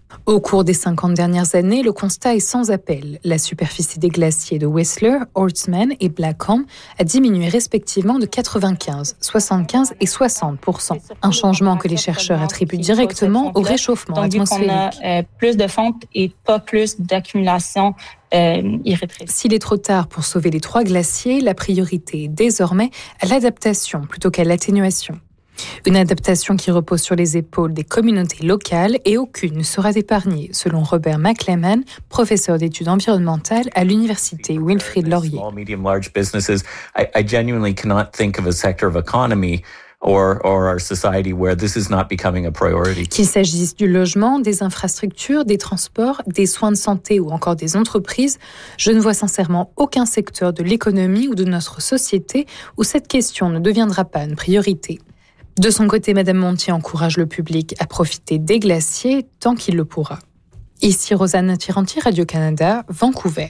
Au cours des cinquante dernières années, le constat est sans appel. La superficie des glaciers de Whistler, Horstman et Blackham a diminué respectivement de quatre-vingt-quinze, soixante-quinze et soixante pour cent. Un changement que les chercheurs attribuent directement au réchauffement Donc, atmosphérique. Donc, on a euh, plus de fonte et pas plus d'accumulation euh, irrétrievable. S'il est trop tard pour sauver les trois glaciers, la priorité est désormais à l'adaptation plutôt qu'à l'atténuation. Une adaptation qui repose sur les épaules des communautés locales et aucune ne sera épargnée, selon Robert McLeman, professeur d'études environnementales à l'université Wilfrid Laurier. Small, medium, large businesses. I, I genuinely cannot think of a sector of economy or or our society where this is not becoming a priority. Qu'il s'agisse du logement, des infrastructures, des transports, des soins de santé ou encore des entreprises, je ne vois sincèrement aucun secteur de l'économie ou de notre société où cette question ne deviendra pas une priorité. De son côté, Madame Monti encourage le public à profiter des glaciers tant qu'il le pourra. Ici Rosanna Tiranti, Radio-Canada, Vancouver.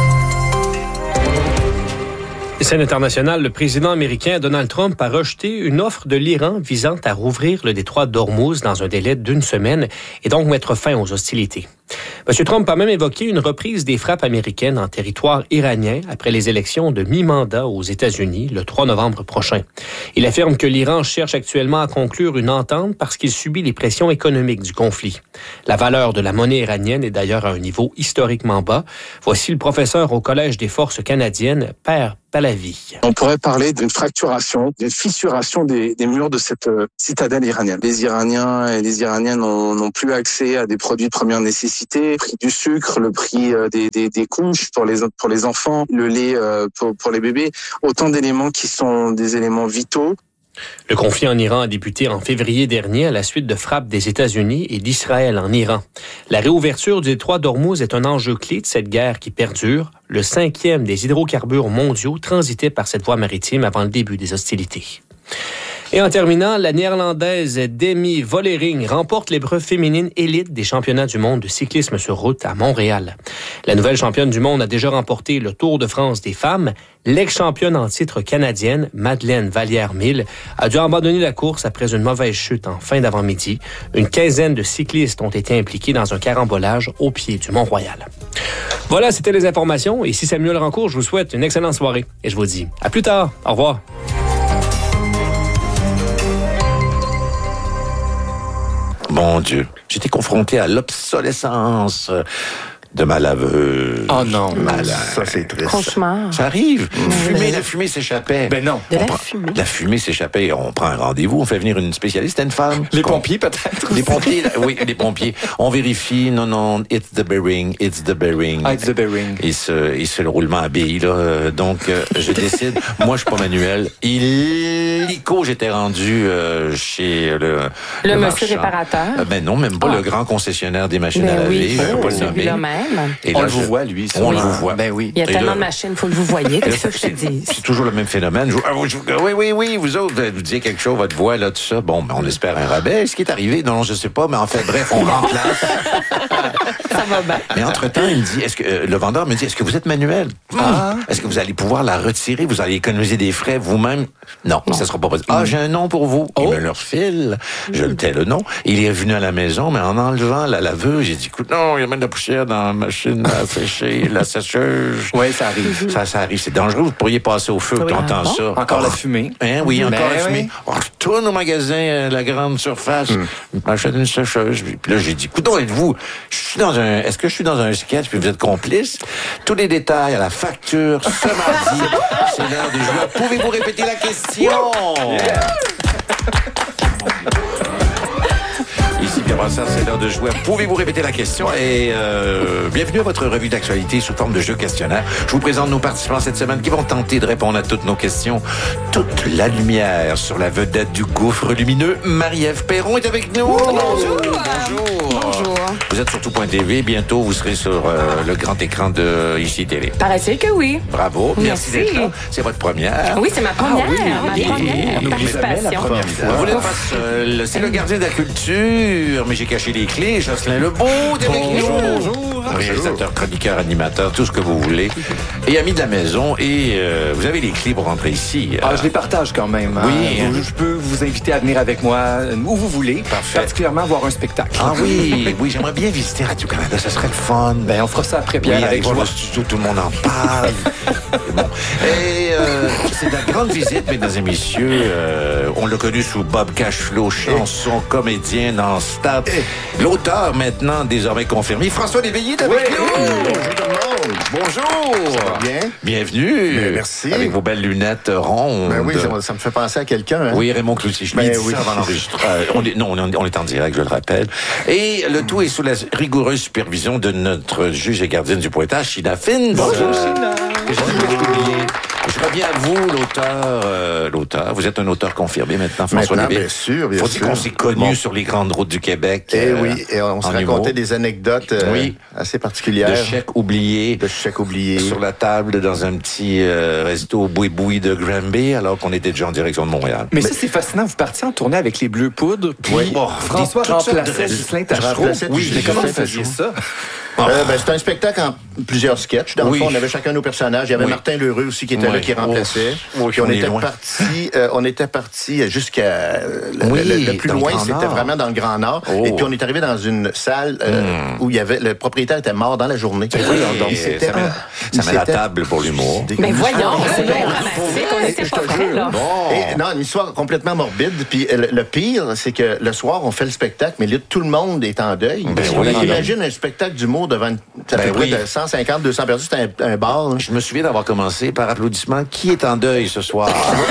Scène internationale, le président américain Donald Trump a rejeté une offre de l'Iran visant à rouvrir le détroit d'Ormuz dans un délai d'une semaine et donc mettre fin aux hostilités. M. Trump a même évoqué une reprise des frappes américaines en territoire iranien après les élections de mi-mandat aux États-Unis le trois novembre prochain. Il affirme que l'Iran cherche actuellement à conclure une entente parce qu'il subit les pressions économiques du conflit. La valeur de la monnaie iranienne est d'ailleurs à un niveau historiquement bas. Voici le professeur au Collège des forces canadiennes, Per Pahlavi. On pourrait parler d'une fracturation, d'une fissuration des, des murs de cette euh, citadelle iranienne. Les Iraniens et les Iraniennes n'ont, n'ont plus accès à des produits de première nécessité, le prix du sucre, le prix euh, des, des, des couches pour les, pour les enfants, le lait euh, pour, pour les bébés, autant d'éléments qui sont des éléments vitaux. Le conflit en Iran a débuté en février dernier à la suite de frappes des États-Unis et d'Israël en Iran. La réouverture du détroit d'Ormuz est un enjeu clé de cette guerre qui perdure. Le cinquième des hydrocarbures mondiaux transitait par cette voie maritime avant le début des hostilités. Et en terminant, la Néerlandaise Demi Vollering remporte l'épreuve féminine élite des championnats du monde de cyclisme sur route à Montréal. La nouvelle championne du monde a déjà remporté le Tour de France des femmes. L'ex-championne en titre canadienne, Madeleine Vallière-Mille, a dû abandonner la course après une mauvaise chute en fin d'avant-midi. Une quinzaine de cyclistes ont été impliqués dans un carambolage au pied du Mont-Royal. Voilà, c'était les informations. Ici Samuel Rancourt, je vous souhaite une excellente soirée. Et je vous dis à plus tard. Au revoir. Mon Dieu, j'étais confronté à l'obsolescence de ma laveuse. Oh non, malade. Ça c'est triste. Cauchemar. Ça arrive. Mmh. Fumée, la fumée s'échappait. Ben non. De la prend, fumée. La fumée s'échappait. On prend un rendez-vous, on fait venir une spécialiste, une femme. Les pompiers peut-être. Les pompiers, oui, les pompiers. On vérifie. Non, non, it's the bearing, it's the bearing. Ah, it's the bearing. Et ce, et ce le roulement à billes là. Donc, euh, je décide. Moi, je suis pas manuel. Illico, j'étais rendu euh, chez le. Le, le marchand. monsieur réparateur. Euh, ben non, même pas ah. le grand concessionnaire des machines ben à laver. Oui, je peux pas le nommer. Même. Et on là, le vous je... voit, lui. On oui. le vous voit. Ben oui. Il y a et tellement là, de machines, il faut que vous voyez. Qu'est-ce que je te dis? C'est toujours le même phénomène. Je, je, je, oui, oui, oui, vous autres, vous disiez quelque chose, votre voix, là, tout ça. Bon, ben, on espère un rabais. Ce qui est arrivé, non, je sais pas, mais en fait, bref, on remplace. Ça va bien. Mais entre-temps, il me dit, est-ce que, euh, le vendeur me dit, est-ce que vous êtes manuel? Ah. Est-ce que vous allez pouvoir la retirer? Vous allez économiser des frais vous-même? Non, non. Ça sera pas possible. Ah, j'ai un nom pour vous. Oh. Il me leur file. Je le tais le nom. Il est revenu à la maison, mais en enlevant la laveuse, j'ai dit, écoute, non, il y a même de la poussière dans la machine à sécher, la sécheuse. Oui, ça arrive. Ça, ça arrive. C'est dangereux. Vous pourriez passer au feu, oui, tu entends ça. Encore oh. la fumée. Hein, oui, encore ben, la fumée. Oui. On retourne au magasin, euh, la grande surface. Mm. M'achète une sécheuse. Puis là, j'ai dit, écoute, êtes-vous, je suis dans un, est-ce que je suis dans un sketch puis vous êtes complice? Tous les détails à la facture ce mardi. C'est l'heure du joueur. Pouvez-vous répéter la question? Yeah. Ici Pierre Brassard, c'est l'heure de jouer. Pouvez-vous répéter la question? Et euh, bienvenue à votre revue d'actualité sous forme de jeu questionnaire. Je vous présente nos participants cette semaine qui vont tenter de répondre à toutes nos questions. Toute la lumière sur la vedette du gouffre lumineux, Marie-Ève Perron est avec nous. Oh, bonjour. Bonjour. Bonjour. Vous êtes sur tout point T V. Bientôt, vous serez sur euh, le grand écran de Ici Télé. Paraît-il que oui. Bravo. Merci, Merci d'être là. C'est votre première. Oui, c'est ma première. Ah, oui. Ma première Et, participation. Vous n'êtes pas seul. C'est le gardien de la culture. mais j'ai caché les clés. Jocelyn Lebeau, Bonjour, bonjour. Réalisateur, chroniqueur, animateur, tout ce que vous voulez. Et ami de la maison. Et euh, vous avez les clés pour rentrer ici. Euh... Ah, je les partage quand même. Hein. Oui. Vous, je peux vous inviter à venir avec moi euh, où vous voulez. Parfait. Particulièrement voir un spectacle. Ah oui, oui, j'aimerais bien visiter Radio-Canada. Ça serait le fun. Ben, on fera ça après, Pierre. Oui, avec voir joie. le studio, tout le monde en parle. Bon. Et euh, c'est la grande visite, mesdames et messieurs. Euh, on l'a connu sous Bob Cashflow, chanson, comédien dans Stab. L'auteur, maintenant, désormais confirmé, François Léveillé est avec oui. nous. Bonjour tout le monde. Bonjour. Ça va bien? Bienvenue. Ben, merci. Avec vos belles lunettes rondes. Ben oui, ça, ça me fait penser à quelqu'un. Hein? Oui, Raymond Cloutier. Je l'ai Ben dit oui. ça avant l'enregistrement. Euh, on est, non, on est, on est en direct, je le rappelle. Et le tout est sous la rigoureuse supervision de notre juge et gardienne du pointage, Sheena Fins. Bonjour, Sheena. Que je n'ai pas oublié. Je reviens à vous, l'auteur. Euh, l'auteur. Vous êtes un auteur confirmé maintenant, François Maintenant, Lévy. bien sûr, bien Faut sûr. dire qu'on s'est connus Bon. sur les grandes routes du Québec. Eh euh, oui, et on se en racontait humour. des anecdotes euh, Oui. assez particulières. De chèques oubliés. De chèques oubliés. Sur la table dans un petit euh, resto boui-boui de Granby, alors qu'on était déjà en direction de Montréal. Mais, ça, c'est fascinant. Vous partiez en tournée avec les Bleus Poudres, puis Oui. Oh, François des- toutes sortes remplaçait de- Ghislain Je Tachereau. remplaçais Oui, mais Ghislain comment vous faisiez Tachereau. ça? Euh, ben, c'était un spectacle en plusieurs sketchs. Dans Oui. le fond, on avait chacun nos personnages. Il y avait Oui. Martin Lheureux aussi qui était Oui. là, qui remplaçait. Oh. Puis on On est était loin. parti, euh, on était parti jusqu'à euh, le, Oui, le- le plus dans le loin, Grand c'était Nord. vraiment dans le Grand Nord. Oh. Et puis on est arrivé dans une salle euh, Mm. où il y avait le propriétaire était mort dans la journée. Oui, donc et c'était ça met, il ça met la s'était- table pour l'humour. Mais voyons, Ah, c'est ouais. bien dramatique. On était pas prêts, là. Bon. Et, non, une histoire complètement morbide. Puis euh, le, le pire, c'est que le soir, on fait le spectacle, mais là, tout le monde est en deuil. Ben On oui. imagine un spectacle d'humour devant une, à Ben peu près oui. de cent cinquante, deux cents personnes. C'était un, un bar. Hein. Je me souviens d'avoir commencé par applaudissement. Qui est en deuil ce soir?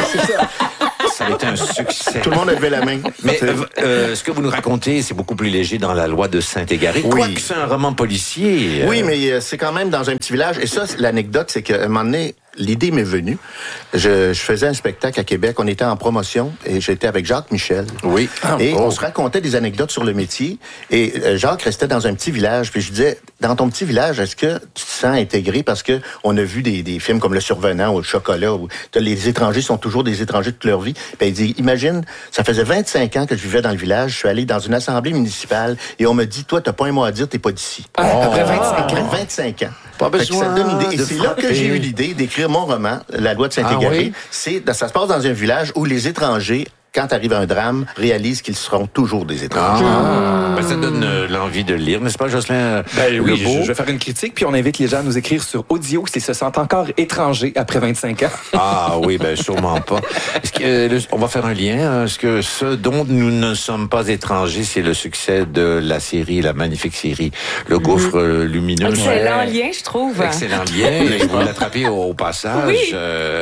Ça a été un succès. Tout le monde a levé la main. Mais euh, euh, ce que vous nous racontez, c'est beaucoup plus léger dans la loi de Saint-Égaré. Oui. Quoique c'est un roman policier. euh, Oui, mais euh, c'est quand même dans un petit village. Et ça, c'est- l'anecdote, c'est qu'à un moment donné, l'idée m'est venue. Je, je faisais un spectacle à Québec. On était en promotion et j'étais avec Jacques Michel. Oui. Et Oh. on se racontait des anecdotes sur le métier. Et euh, Jacques restait dans un petit village. Puis je disais, dans ton petit village, est-ce que tu te sens intégré? Parce que on a vu des, des films comme Le Survenant ou Le Chocolat, où t'as- les étrangers sont toujours des étrangers toute leur vie. Puis il dit, imagine, ça faisait vingt-cinq ans que je vivais dans le village. Je suis allé dans une assemblée municipale et on me dit, toi, t'as pas un mot à dire, t'es pas d'ici. Ah, après vingt-cinq Après ans. vingt-cinq ans. Pas Fait que ça besoin donne une idée. Et de c'est là que frapper. j'ai eu l'idée d'écrire mon roman, La loi de Saint-Égaré. Ah oui? C'est, ça se passe dans un village où les étrangers, quand arrive un drame, réalisent qu'ils seront toujours des étrangers. Ah. Ben, ça donne euh, l'envie de lire, n'est-ce pas, Jocelyn? Ben oui, Lebeau? je, je vais faire une critique, puis on invite les gens à nous écrire sur audio s'ils se sentent encore étrangers après vingt-cinq ans. Ah oui, ben sûrement pas. Est-ce que, euh, le- on va faire un lien. Hein? Est-ce que ce dont nous ne sommes pas étrangers, c'est le succès de la série, la magnifique série, Le Gouffre euh, Lumineux? Excellent Ouais. lien, je trouve. Excellent lien. Je vous l'attraper au, au passage. Oui. euh,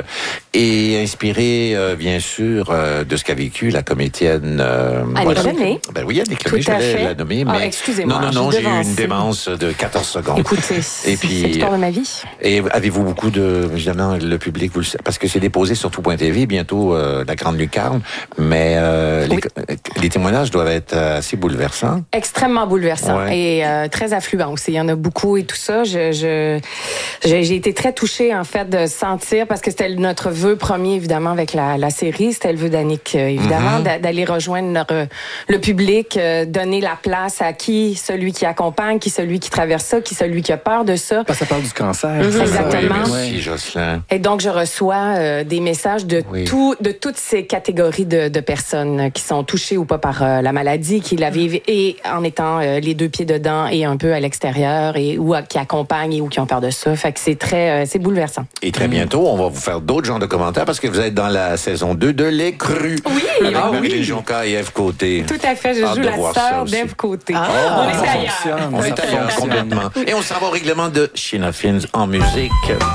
et inspiré, euh, bien sûr, euh, de ce qu'a vécu la comédienne... Euh, Annick Lemay. Ben oui, Annick Lemay, Tout à j'allais fait. la nommer. Ah, Mais... excusez-moi, Non, non, non, j'ai j'ai eu une devancé. démence de quatorze secondes. Écoutez, Et c'est puis, l'histoire de ma vie. Et avez-vous beaucoup de, évidemment, le public, vous le savez, parce que c'est déposé sur tout point T V, bientôt euh, la Grande Lucarne, mais euh, Oui. les, les témoignages doivent être assez bouleversants. Extrêmement bouleversant Ouais. et euh, très affluent aussi. Il y en a beaucoup et tout ça. Je, je, j'ai, j'ai été très touchée, en fait, de sentir, parce que c'était notre vœu premier, évidemment, avec la, la série. C'était le vœu d'Annick, euh, évidemment, Mhm. d'a- d'aller rejoindre leur- le public, euh, donner la place à qui, celui qui accompagne, qui celui qui traverse ça, qui celui qui a peur de ça. Parce que ça parle du cancer. Mhm. c'est ça? Exactement. Oui, Ouais. merci, Jocelyn. Et donc, je reçois euh, des messages de, Oui. tout, de toutes ces catégories de, de personnes euh, qui sont touchées ou pas par euh, la maladie, qui la vivent et en étant euh, les deux pieds dedans et un peu à l'extérieur et ou à- qui accompagnent et ou qui ont peur de ça. Fait que c'est très, euh, c'est bouleversant. Et très bientôt, on va vous faire d'autres genres de commentaires parce que vous êtes dans la saison deux de Les Crus. Oui, avec ah Marie-Lynn oui. Jonca et Ève Côté. Tout à fait. Je Hâte joue de la voir ça sœur aussi. d'Ève Côté. Ah, on est ça ailleurs. fonctionne. On Ça est ailleurs fonctionne. complètement. Et on s'en va au règlement de Sheena Fins en musique.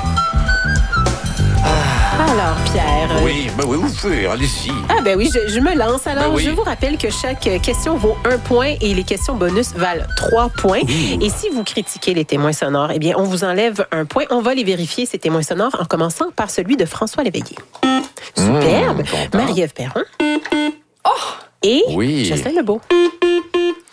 Alors, Pierre. Oui, ben oui, vous pouvez, allez-y. Ah ben oui, je, je me lance. Alors, Ben oui. je vous rappelle que chaque question vaut un point et les questions bonus valent trois points. Et si vous critiquez les témoins sonores, eh bien, on vous enlève un point. On va les vérifier, ces témoins sonores, en commençant par celui de François Léveillé. Superbe. Mmh, content. Marie-Ève Perron. Oh! Et Oui. Jocelyn Lebeau.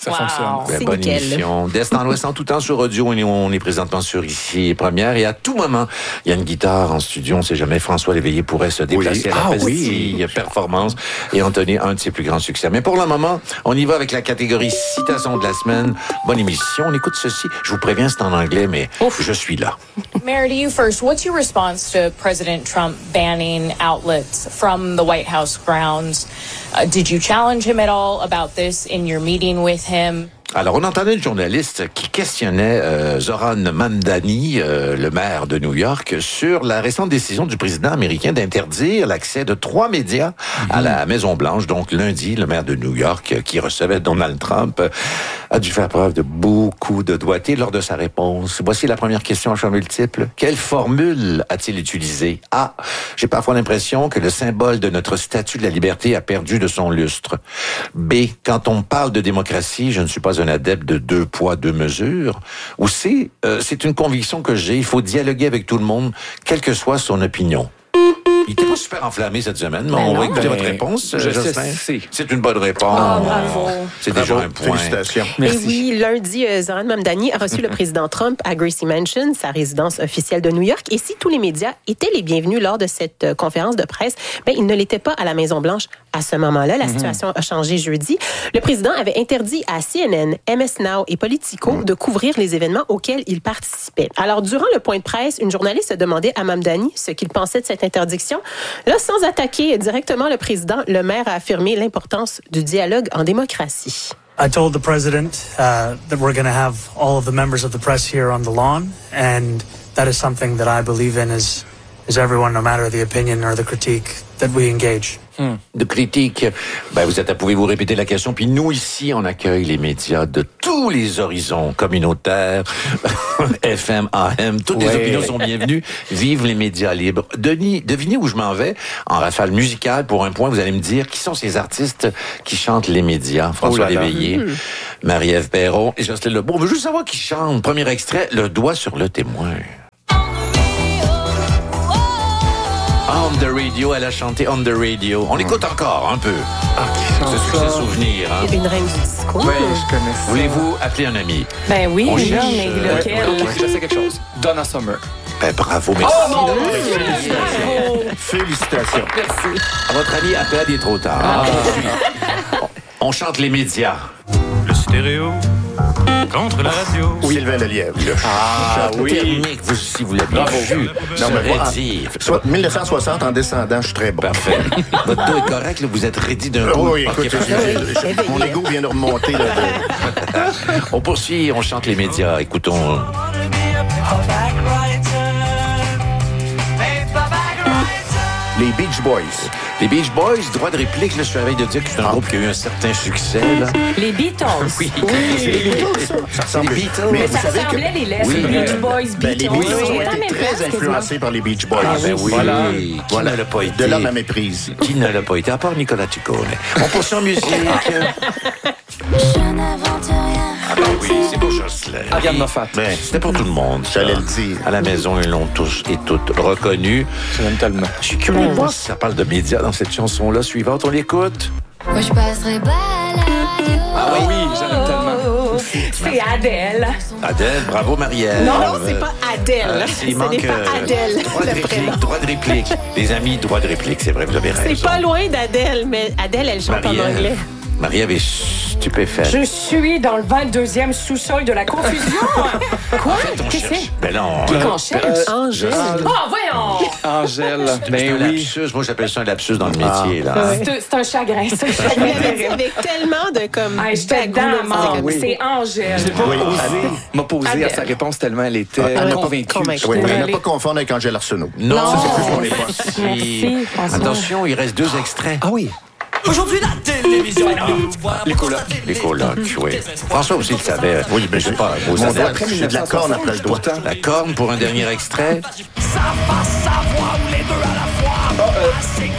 Ça Wow. fonctionne. Ben, C'est bonne nickel. émission. D'Est en Ouest en tout temps sur audio. On est, on est présentement sur Ici Première. Et à tout moment, il y a une guitare en studio. On ne sait jamais. François Léveillé pourrait se déplacer Oui. à la Ah pastille oui. performance et entonner un de ses plus grands succès. Mais pour le moment, on y va avec la catégorie citation de la semaine. Bonne émission. On écoute ceci. Je vous préviens, c'est en anglais, mais je suis là. Mayor, to you first. What's your response to President Trump banning outlets from the White House grounds? Uh, did you challenge him at all about this in your meeting with him? Alors, on entendait une journaliste qui questionnait euh, Zoran Mamdani, euh, le maire de New York, sur la récente décision du président américain d'interdire l'accès de trois médias mm-hmm. à la Maison-Blanche. Donc, lundi, le maire de New York, euh, qui recevait Donald Trump, euh, a dû faire preuve de beaucoup de doigté lors de sa réponse. Voici la première question à choix multiple. Quelle formule a-t-il utilisée? A. J'ai parfois l'impression que le symbole de notre statue de la liberté a perdu de son lustre. B. Quand on parle de démocratie, je ne suis pas un adepte de deux poids, deux mesures. Ou C, euh, c'est une conviction que j'ai, il faut dialoguer avec tout le monde, quelle que soit son opinion. Il n'était pas super enflammé cette semaine, mais Ben on non. va écouter Ben, votre réponse. je Jocelyn. sais. C'est une bonne réponse. Oh, bravo. C'est Bravo. déjà un point. Félicitations. Et oui, lundi, euh, Zoran Mamdani a reçu le président Trump à Gracie Mansion, sa résidence officielle de New York. Et si tous les médias étaient les bienvenus lors de cette euh, conférence de presse, ben, ils ne l'étaient pas à la Maison-Blanche à ce moment-là. La situation a changé jeudi. Le président avait interdit à C N N, M S Now et Politico de couvrir les événements auxquels il participait. Alors, durant le point de presse, une journaliste a demandé à Mamdani ce qu'il pensait de cette interdiction. Là, sans attaquer directement le président, le maire a affirmé l'importance du dialogue en démocratie. I told the president uh, that we're going to have all of the members of the press here on the lawn, and that is something that I believe in as, as everyone, no matter the opinion or the critique, that we engage. Hmm. De critique, ben vous êtes, pouvez-vous répéter la question? Puis nous, ici, on accueille les médias de tous les horizons communautaires, F M, A M, toutes ouais. les opinions sont bienvenues. Vive les médias libres. Denis, devinez où je m'en vais en rafale musicale. Pour un point, vous allez me dire qui sont ces artistes qui chantent les médias. François oh Léveillé, mmh. Marie-Ève Perron et Jocelyn Lebeau. On veut juste savoir qui chante. Premier extrait, Le doigt sur le témoin. On the radio, elle a chanté On the radio. On l'écoute encore un peu. Ah, c'est succès souvenir. Hein? Une reine du disco. Oui, je connais. Voulez-vous appeler un ami? Ben oui, on déjà, cherche, mais euh, lequel? Ok, je sais quelque chose. Donna Summer. Ben bravo, merci. Oh mon Dieu! Félicitations. Merci. À votre ami appelle, il est trop tard. Ah. On chante les médias. Le stéréo contre la radio. Sylvain Lelièvre. Le ah chat oui. Thermique, vous aussi, vous l'avez vu. Non, mais moi, soit mille neuf cent soixante en descendant, je suis très bon. Parfait. Votre dos est correct, là, vous êtes ready d'un coup. Oui, écoute, okay, je, je, mon ego vient de remonter. Là, de... On poursuit, on chante les médias. Écoutons. Les Beach Boys. Les Beach Boys, droit de réplique, là, je suis à la veille de dire que c'est un ah. groupe qui a eu un certain succès. Là. Les Beatles. Oui, oui. C'est les Beatles, ça. Ça ressemble les Beatles. Mais, mais ça ressemblait que... les lettres. Oui. Les Beach Boys, Beatles. Ben, les Beatles ont été très influencés par les Beach Boys. Ah, ben oui. Voilà. Qui voilà. ne l'a pas été? De là ma méprise. Qui ne l'a pas été? À part Nicolas Ciccone. On poursuit en musique. Je n'invente rien. Ah ben oui, c'est pour Jocelyn. Ariane Moffat. Ben, c'était pour tout le monde. J'allais le dire. À la maison, ils l'ont tous et toutes reconnu. Je l'aime tellement. Je suis curieux de voir si ça parle de médias dans cette chanson-là suivante. On l'écoute. Moi, je passerai pas à la radio. Ah oui, j'aime tellement. C'est Adèle. Adèle, bravo Marie-Ève. Non, non, c'est pas Adèle. Euh, Ce n'est pas Adèle. Droit de réplique, droit de réplique. Les amis, droit de réplique, c'est vrai, vous avez raison. C'est pas loin d'Adèle, mais Adèle, elle chante en anglais. Marie-Ève est stupéfaite. Je suis dans le vingt-deuxième sous-sol de la confusion. Quoi? En fait, on Qu'est-ce cherche. Ben non. Qui qu'on cherche? Euh, Angèle. Oh, voyons! Angèle. Ben oui. Un lapsus. Moi, j'appelle ça un lapsus dans le métier, ah. là. C'est, c'est un chagrin. C'est un chagrin. Avec tellement de comme. Ah, j'étais dans ah, oui. C'est Angèle. J'ai pas oui. osé m'opposer à sa réponse tellement elle était ah, convaincue. convaincue. Oui, mais ne pas confondre avec Angèle Arsenault. Non, ça, c'est plus mon époque. Merci, attention, il reste deux extraits. Ah oui. Aujourd'hui, la télévision. Les colocs. Les colocs, oui. François aussi le savait. Oui, mais je sais pas. Vous savez, j'ai de la corne après le doigt. La corne pour un dernier extrait. Ça va savoir où les deux à la fois. C'est quoi?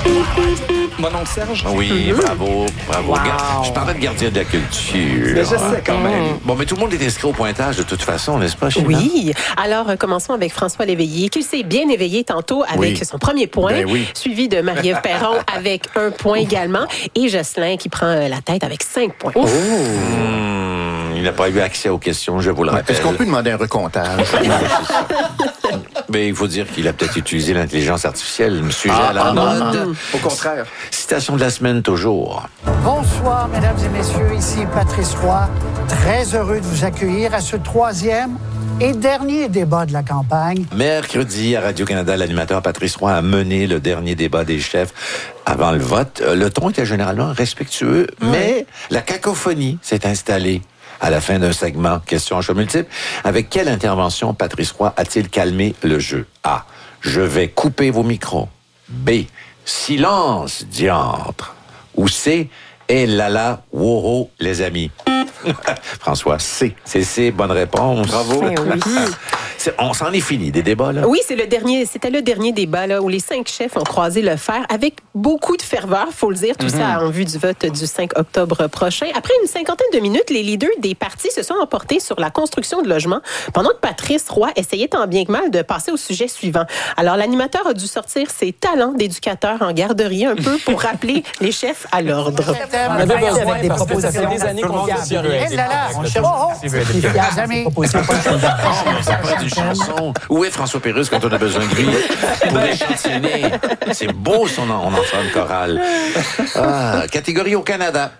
Mon nom de Serge? Oui, Mm-hmm. bravo, bravo. Wow. Regarde, je parlais de gardien de la culture. Mais je sais quand même. Bon, mais tout le monde est inscrit au pointage de toute façon, n'est-ce pas, Sheila? Oui. Alors, euh, commençons avec François Léveillé, qui s'est bien éveillé tantôt avec Oui. son premier point, Ben oui. suivi de Marie-Ève Perron avec un point également, et Jocelyn qui prend euh, la tête avec cinq points. Oh. Mmh, il n'a pas eu accès aux questions, je vous le Ouais, rappelle. Est-ce qu'on peut demander un recomptage? Mais il faut dire qu'il a peut-être utilisé l'intelligence artificielle, un sujet Ah, à la ah, non, mode. non. Au contraire. Citation de la semaine, toujours. Bonsoir, mesdames et messieurs. Ici Patrice Roy. Très heureux de vous accueillir à ce troisième et dernier débat de la campagne. Mercredi, à Radio-Canada, l'animateur Patrice Roy a mené le dernier débat des chefs avant le vote. Euh, Le ton était généralement respectueux, mais la cacophonie s'est installée à la fin d'un segment Question en choix multiple. Avec quelle intervention Patrice Roy a-t-il calmé le jeu? A. Je vais couper vos micros. B. Silence, diantre. Ou C. Eh là là, woro, les amis. François. C. C'est C, bonne réponse. Bravo. Eh oui. C'est- On s'en est fini des débats, là. Oui, c'est le dernier, c'était le dernier débat là, où les cinq chefs ont croisé le fer avec beaucoup de ferveur, faut le dire, tout Mm-hmm. ça en vue du vote du cinq octobre prochain. Après une cinquantaine de minutes, les leaders des partis se sont emportés sur la construction de logements, pendant que Patrice Roy essayait tant bien que mal de passer au sujet suivant. Alors, l'animateur a dû sortir ses talents d'éducateur en garderie un peu pour rappeler les chefs à l'ordre. On avait besoin avec des propositions. des années qu'on dit Eh là là, on cherche. Oh, oh, les amis. Ça pourrait être une chanson. Où est François Pérusse quand on a besoin de lui pour échantillonner? C'est beau, si on en, on en fera une chorale. Ah, catégorie au Canada.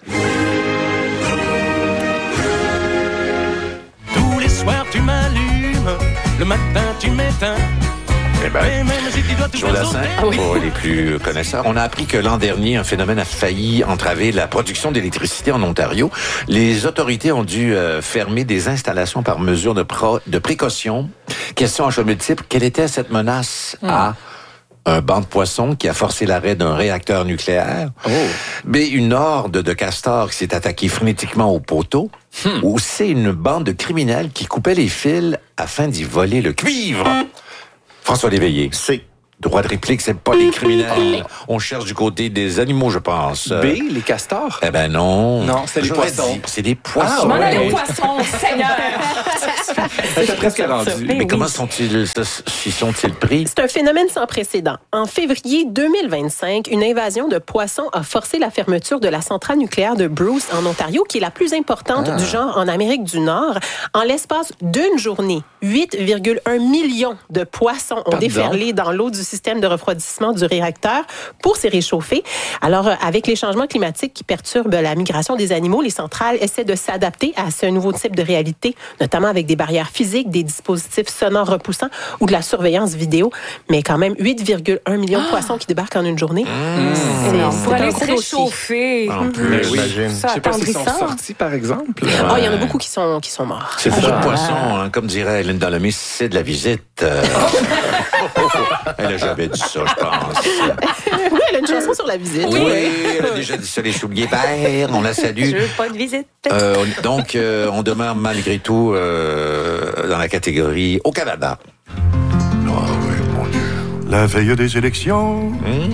Tous les soirs, tu m'allumes. Le matin, tu m'éteins. Eh ben, Et même si tu dois tout Joe Dassin, présenter. pour les plus connaisseurs, on a appris que l'an dernier, un phénomène a failli entraver la production d'électricité en Ontario. Les autorités ont dû euh, fermer des installations par mesure de, pro- de précaution. Question en choix multiple, quelle était cette menace? A. Un banc de poissons qui a forcé l'arrêt d'un réacteur nucléaire. B. Une horde de castors qui s'est attaquée frénétiquement au poteau. Ou C. Une bande de criminels qui coupaient les fils afin d'y voler le cuivre. François Léveillé. C. Droit de réplique, c'est pas les criminels. On cherche du côté des animaux, je pense. B, les castors? Eh ben non. Non, c'est les J'aurais poissons. dit, c'est des poissons. Je m'en ouais. allais au poisson, Seigneur! C'était presque rendu. Mais oui. comment sont-ils, s'y sont-ils pris? C'est un phénomène sans précédent. En février deux mille vingt-cinq, une invasion de poissons a forcé la fermeture de la centrale nucléaire de Bruce en Ontario, qui est la plus importante Ah. du genre en Amérique du Nord. En l'espace d'une journée, huit virgule un millions de poissons ont Pardon? déferlé dans l'eau du système de refroidissement du réacteur pour s'y réchauffer. Alors, euh, avec les changements climatiques qui perturbent la migration des animaux, les centrales essaient de s'adapter à ce nouveau type de réalité, notamment avec des barrières physiques, des dispositifs sonores repoussants ou de la surveillance vidéo. Mais quand même, huit virgule un millions de poissons qui débarquent en une journée. C'est Non, c'est pour un aller gros se dossier. réchauffer. En plus, Mais oui. j'imagine. Ça Je sais pas s'ils sont attendrissant. sortis, par exemple. Ah, il y en a beaucoup qui sont, qui sont morts. C'est pas de poisson, hein, comme dirait Linda Lemay, c'est de la visite. Euh... Elle a jamais dit ça, je pense. Oui, elle a une chanson sur la visite. Oui, elle a déjà dit ça, les souliers verts, on la salue. Je veux pas de visite. Euh, on- donc, euh, on demeure malgré tout euh, dans la catégorie au Canada. La veille des élections,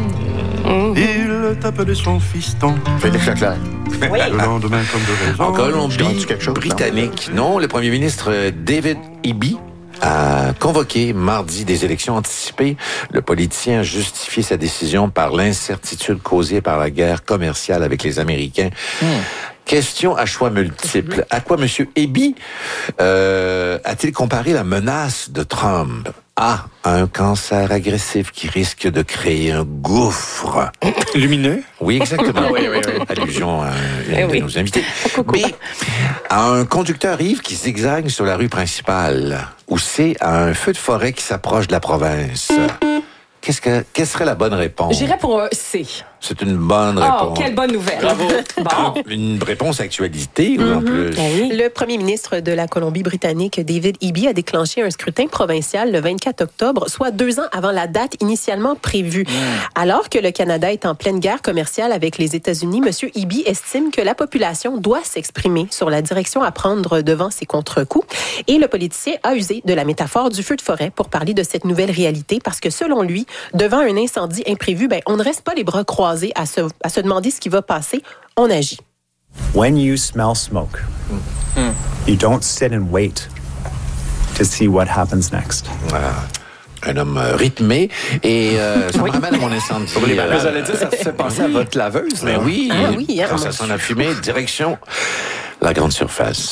il t'appelait son fiston. Félix Leclerc. Le lendemain, comme de raison. En Colombie J'ai quelque chose, britannique, non, le premier ministre euh, David Eby a convoqué mardi des élections anticipées. Le politicien a justifié sa décision par l'incertitude causée par la guerre commerciale avec les Américains. Question à choix multiples. À quoi M. Eby euh, a-t-il comparé la menace de Trump? A. Un cancer agressif qui risque de créer un gouffre. Lumineux? Oui, exactement. Oui, oui, oui. Allusion à une Eh de oui. nos invités. B. À un conducteur ivre qui zigzague sur la rue principale. Ou C. À un feu de forêt qui s'approche de la province. Qu'est-ce que, quelle serait la bonne réponse? J'irais pour un C. C'est une bonne réponse. Oh, quelle bonne nouvelle. Bravo. Bon. Une réponse actualité, ou en plus? Le premier ministre de la Colombie-Britannique, David Eby, a déclenché un scrutin provincial le vingt-quatre octobre, soit deux ans avant la date initialement prévue. Mmh. Alors que le Canada est en pleine guerre commerciale avec les États-Unis, M. Eby estime que la population doit s'exprimer sur la direction à prendre devant ces contre-coups. Et le politicien a usé de la métaphore du feu de forêt pour parler de cette nouvelle réalité, parce que selon lui, devant un incendie imprévu, ben, on ne reste pas les bras croisés à se, à se demander ce qui va passer, on agit. When you smell smoke, mm. you don't sit and wait to see what happens next. Voilà. Un homme euh, rythmé et euh, ça oui. me ramène à mon incendie. Oui, euh, j'allais dire, ça fait penser à votre laveuse. Mais oui, ah, oui hein, quand ça sent la fumée, direction la grande surface.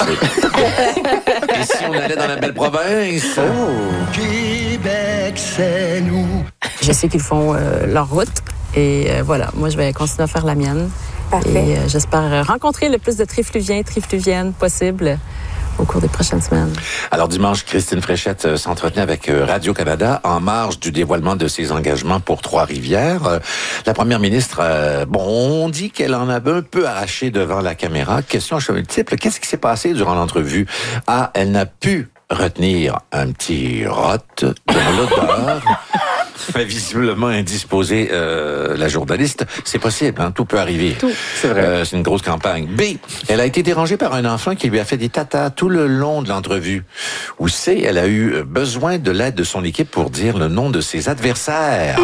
Et si on allait dans la belle province? Oh, Québec, c'est nous. Je sais qu'ils font euh, leur route. Et euh, voilà, moi, je vais continuer à faire la mienne. Parfait. Et euh, j'espère rencontrer le plus de trifluviens, trifluviennes possible au cours des prochaines semaines. Alors, dimanche, Christine Fréchette euh, s'entretenait avec euh, Radio-Canada en marge du dévoilement de ses engagements pour Trois-Rivières. Euh, la première ministre, euh, bon, on dit qu'elle en avait un peu arraché devant la caméra. Question multiple, qu'est-ce qui s'est passé durant l'entrevue? Ah, elle n'a pu retenir un petit rot dans l'odeur. Visiblement indisposée, euh, la journaliste. C'est possible, hein? Tout peut arriver. Tout, c'est vrai. Euh, c'est une grosse campagne. B, elle a été dérangée par un enfant qui lui a fait des tatas tout le long de l'entrevue. Ou C, elle a eu besoin de l'aide de son équipe pour dire le nom de ses adversaires.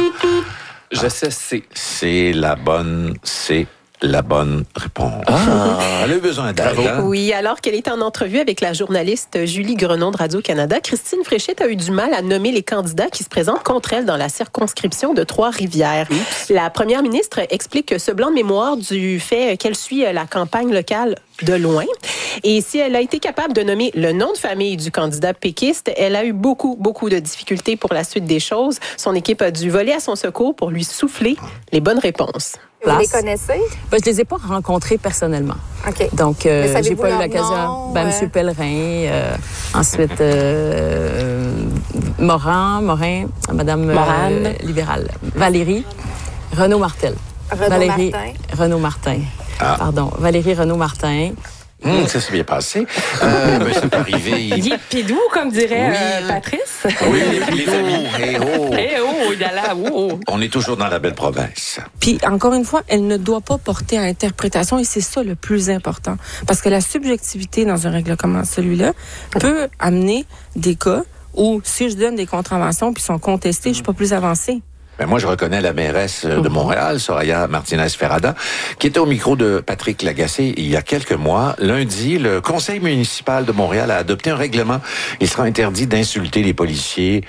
Je sais, c'est... C'est la bonne... C'est... la bonne réponse. Ah, elle a eu besoin d'aide. Hein? Oui, alors qu'elle était en entrevue avec la journaliste Julie Grenon de Radio-Canada, Christine Fréchette a eu du mal à nommer les candidats qui se présentent contre elle dans la circonscription de Trois-Rivières. Oups. La première ministre explique ce blanc de mémoire du fait qu'elle suit la campagne locale de loin. Et si elle a été capable de nommer le nom de famille du candidat péquiste, elle a eu beaucoup, beaucoup de difficultés pour la suite des choses. Son équipe a dû voler à son secours pour lui souffler les bonnes réponses. Vous les connaissez? Ben, je les ai pas rencontrés personnellement. OK. Donc, euh, j'ai pas eu l'occasion. Nom, ben, euh... M. Pellerin, euh, ensuite euh, Morin, Morin, Madame euh, libérale, Valérie, Renaud Martel. Renaud Valérie, Martin. Renaud Martin. Ah. Pardon, Valérie Renaud Martin. Mmh, ça s'est bien passé. Euh, ben, c'est arrivé. Il est pidou, comme dirait oui. euh, Patrice. Oui, les amis. Hey oh. Hey oh, il a là, oh. On est toujours dans la belle province. Puis, encore une fois, elle ne doit pas porter à interprétation et c'est ça le plus important. Parce que la subjectivité dans un règlement comme celui-là peut amener des cas où, si je donne des contraventions puis sont contestées, je suis pas plus avancée. Ben moi, je reconnais la mairesse de Montréal, Soraya Martinez-Ferrada, qui était au micro de Patrick Lagacé il y a quelques mois. Lundi, le conseil municipal de Montréal a adopté un règlement. Il sera interdit d'insulter les policiers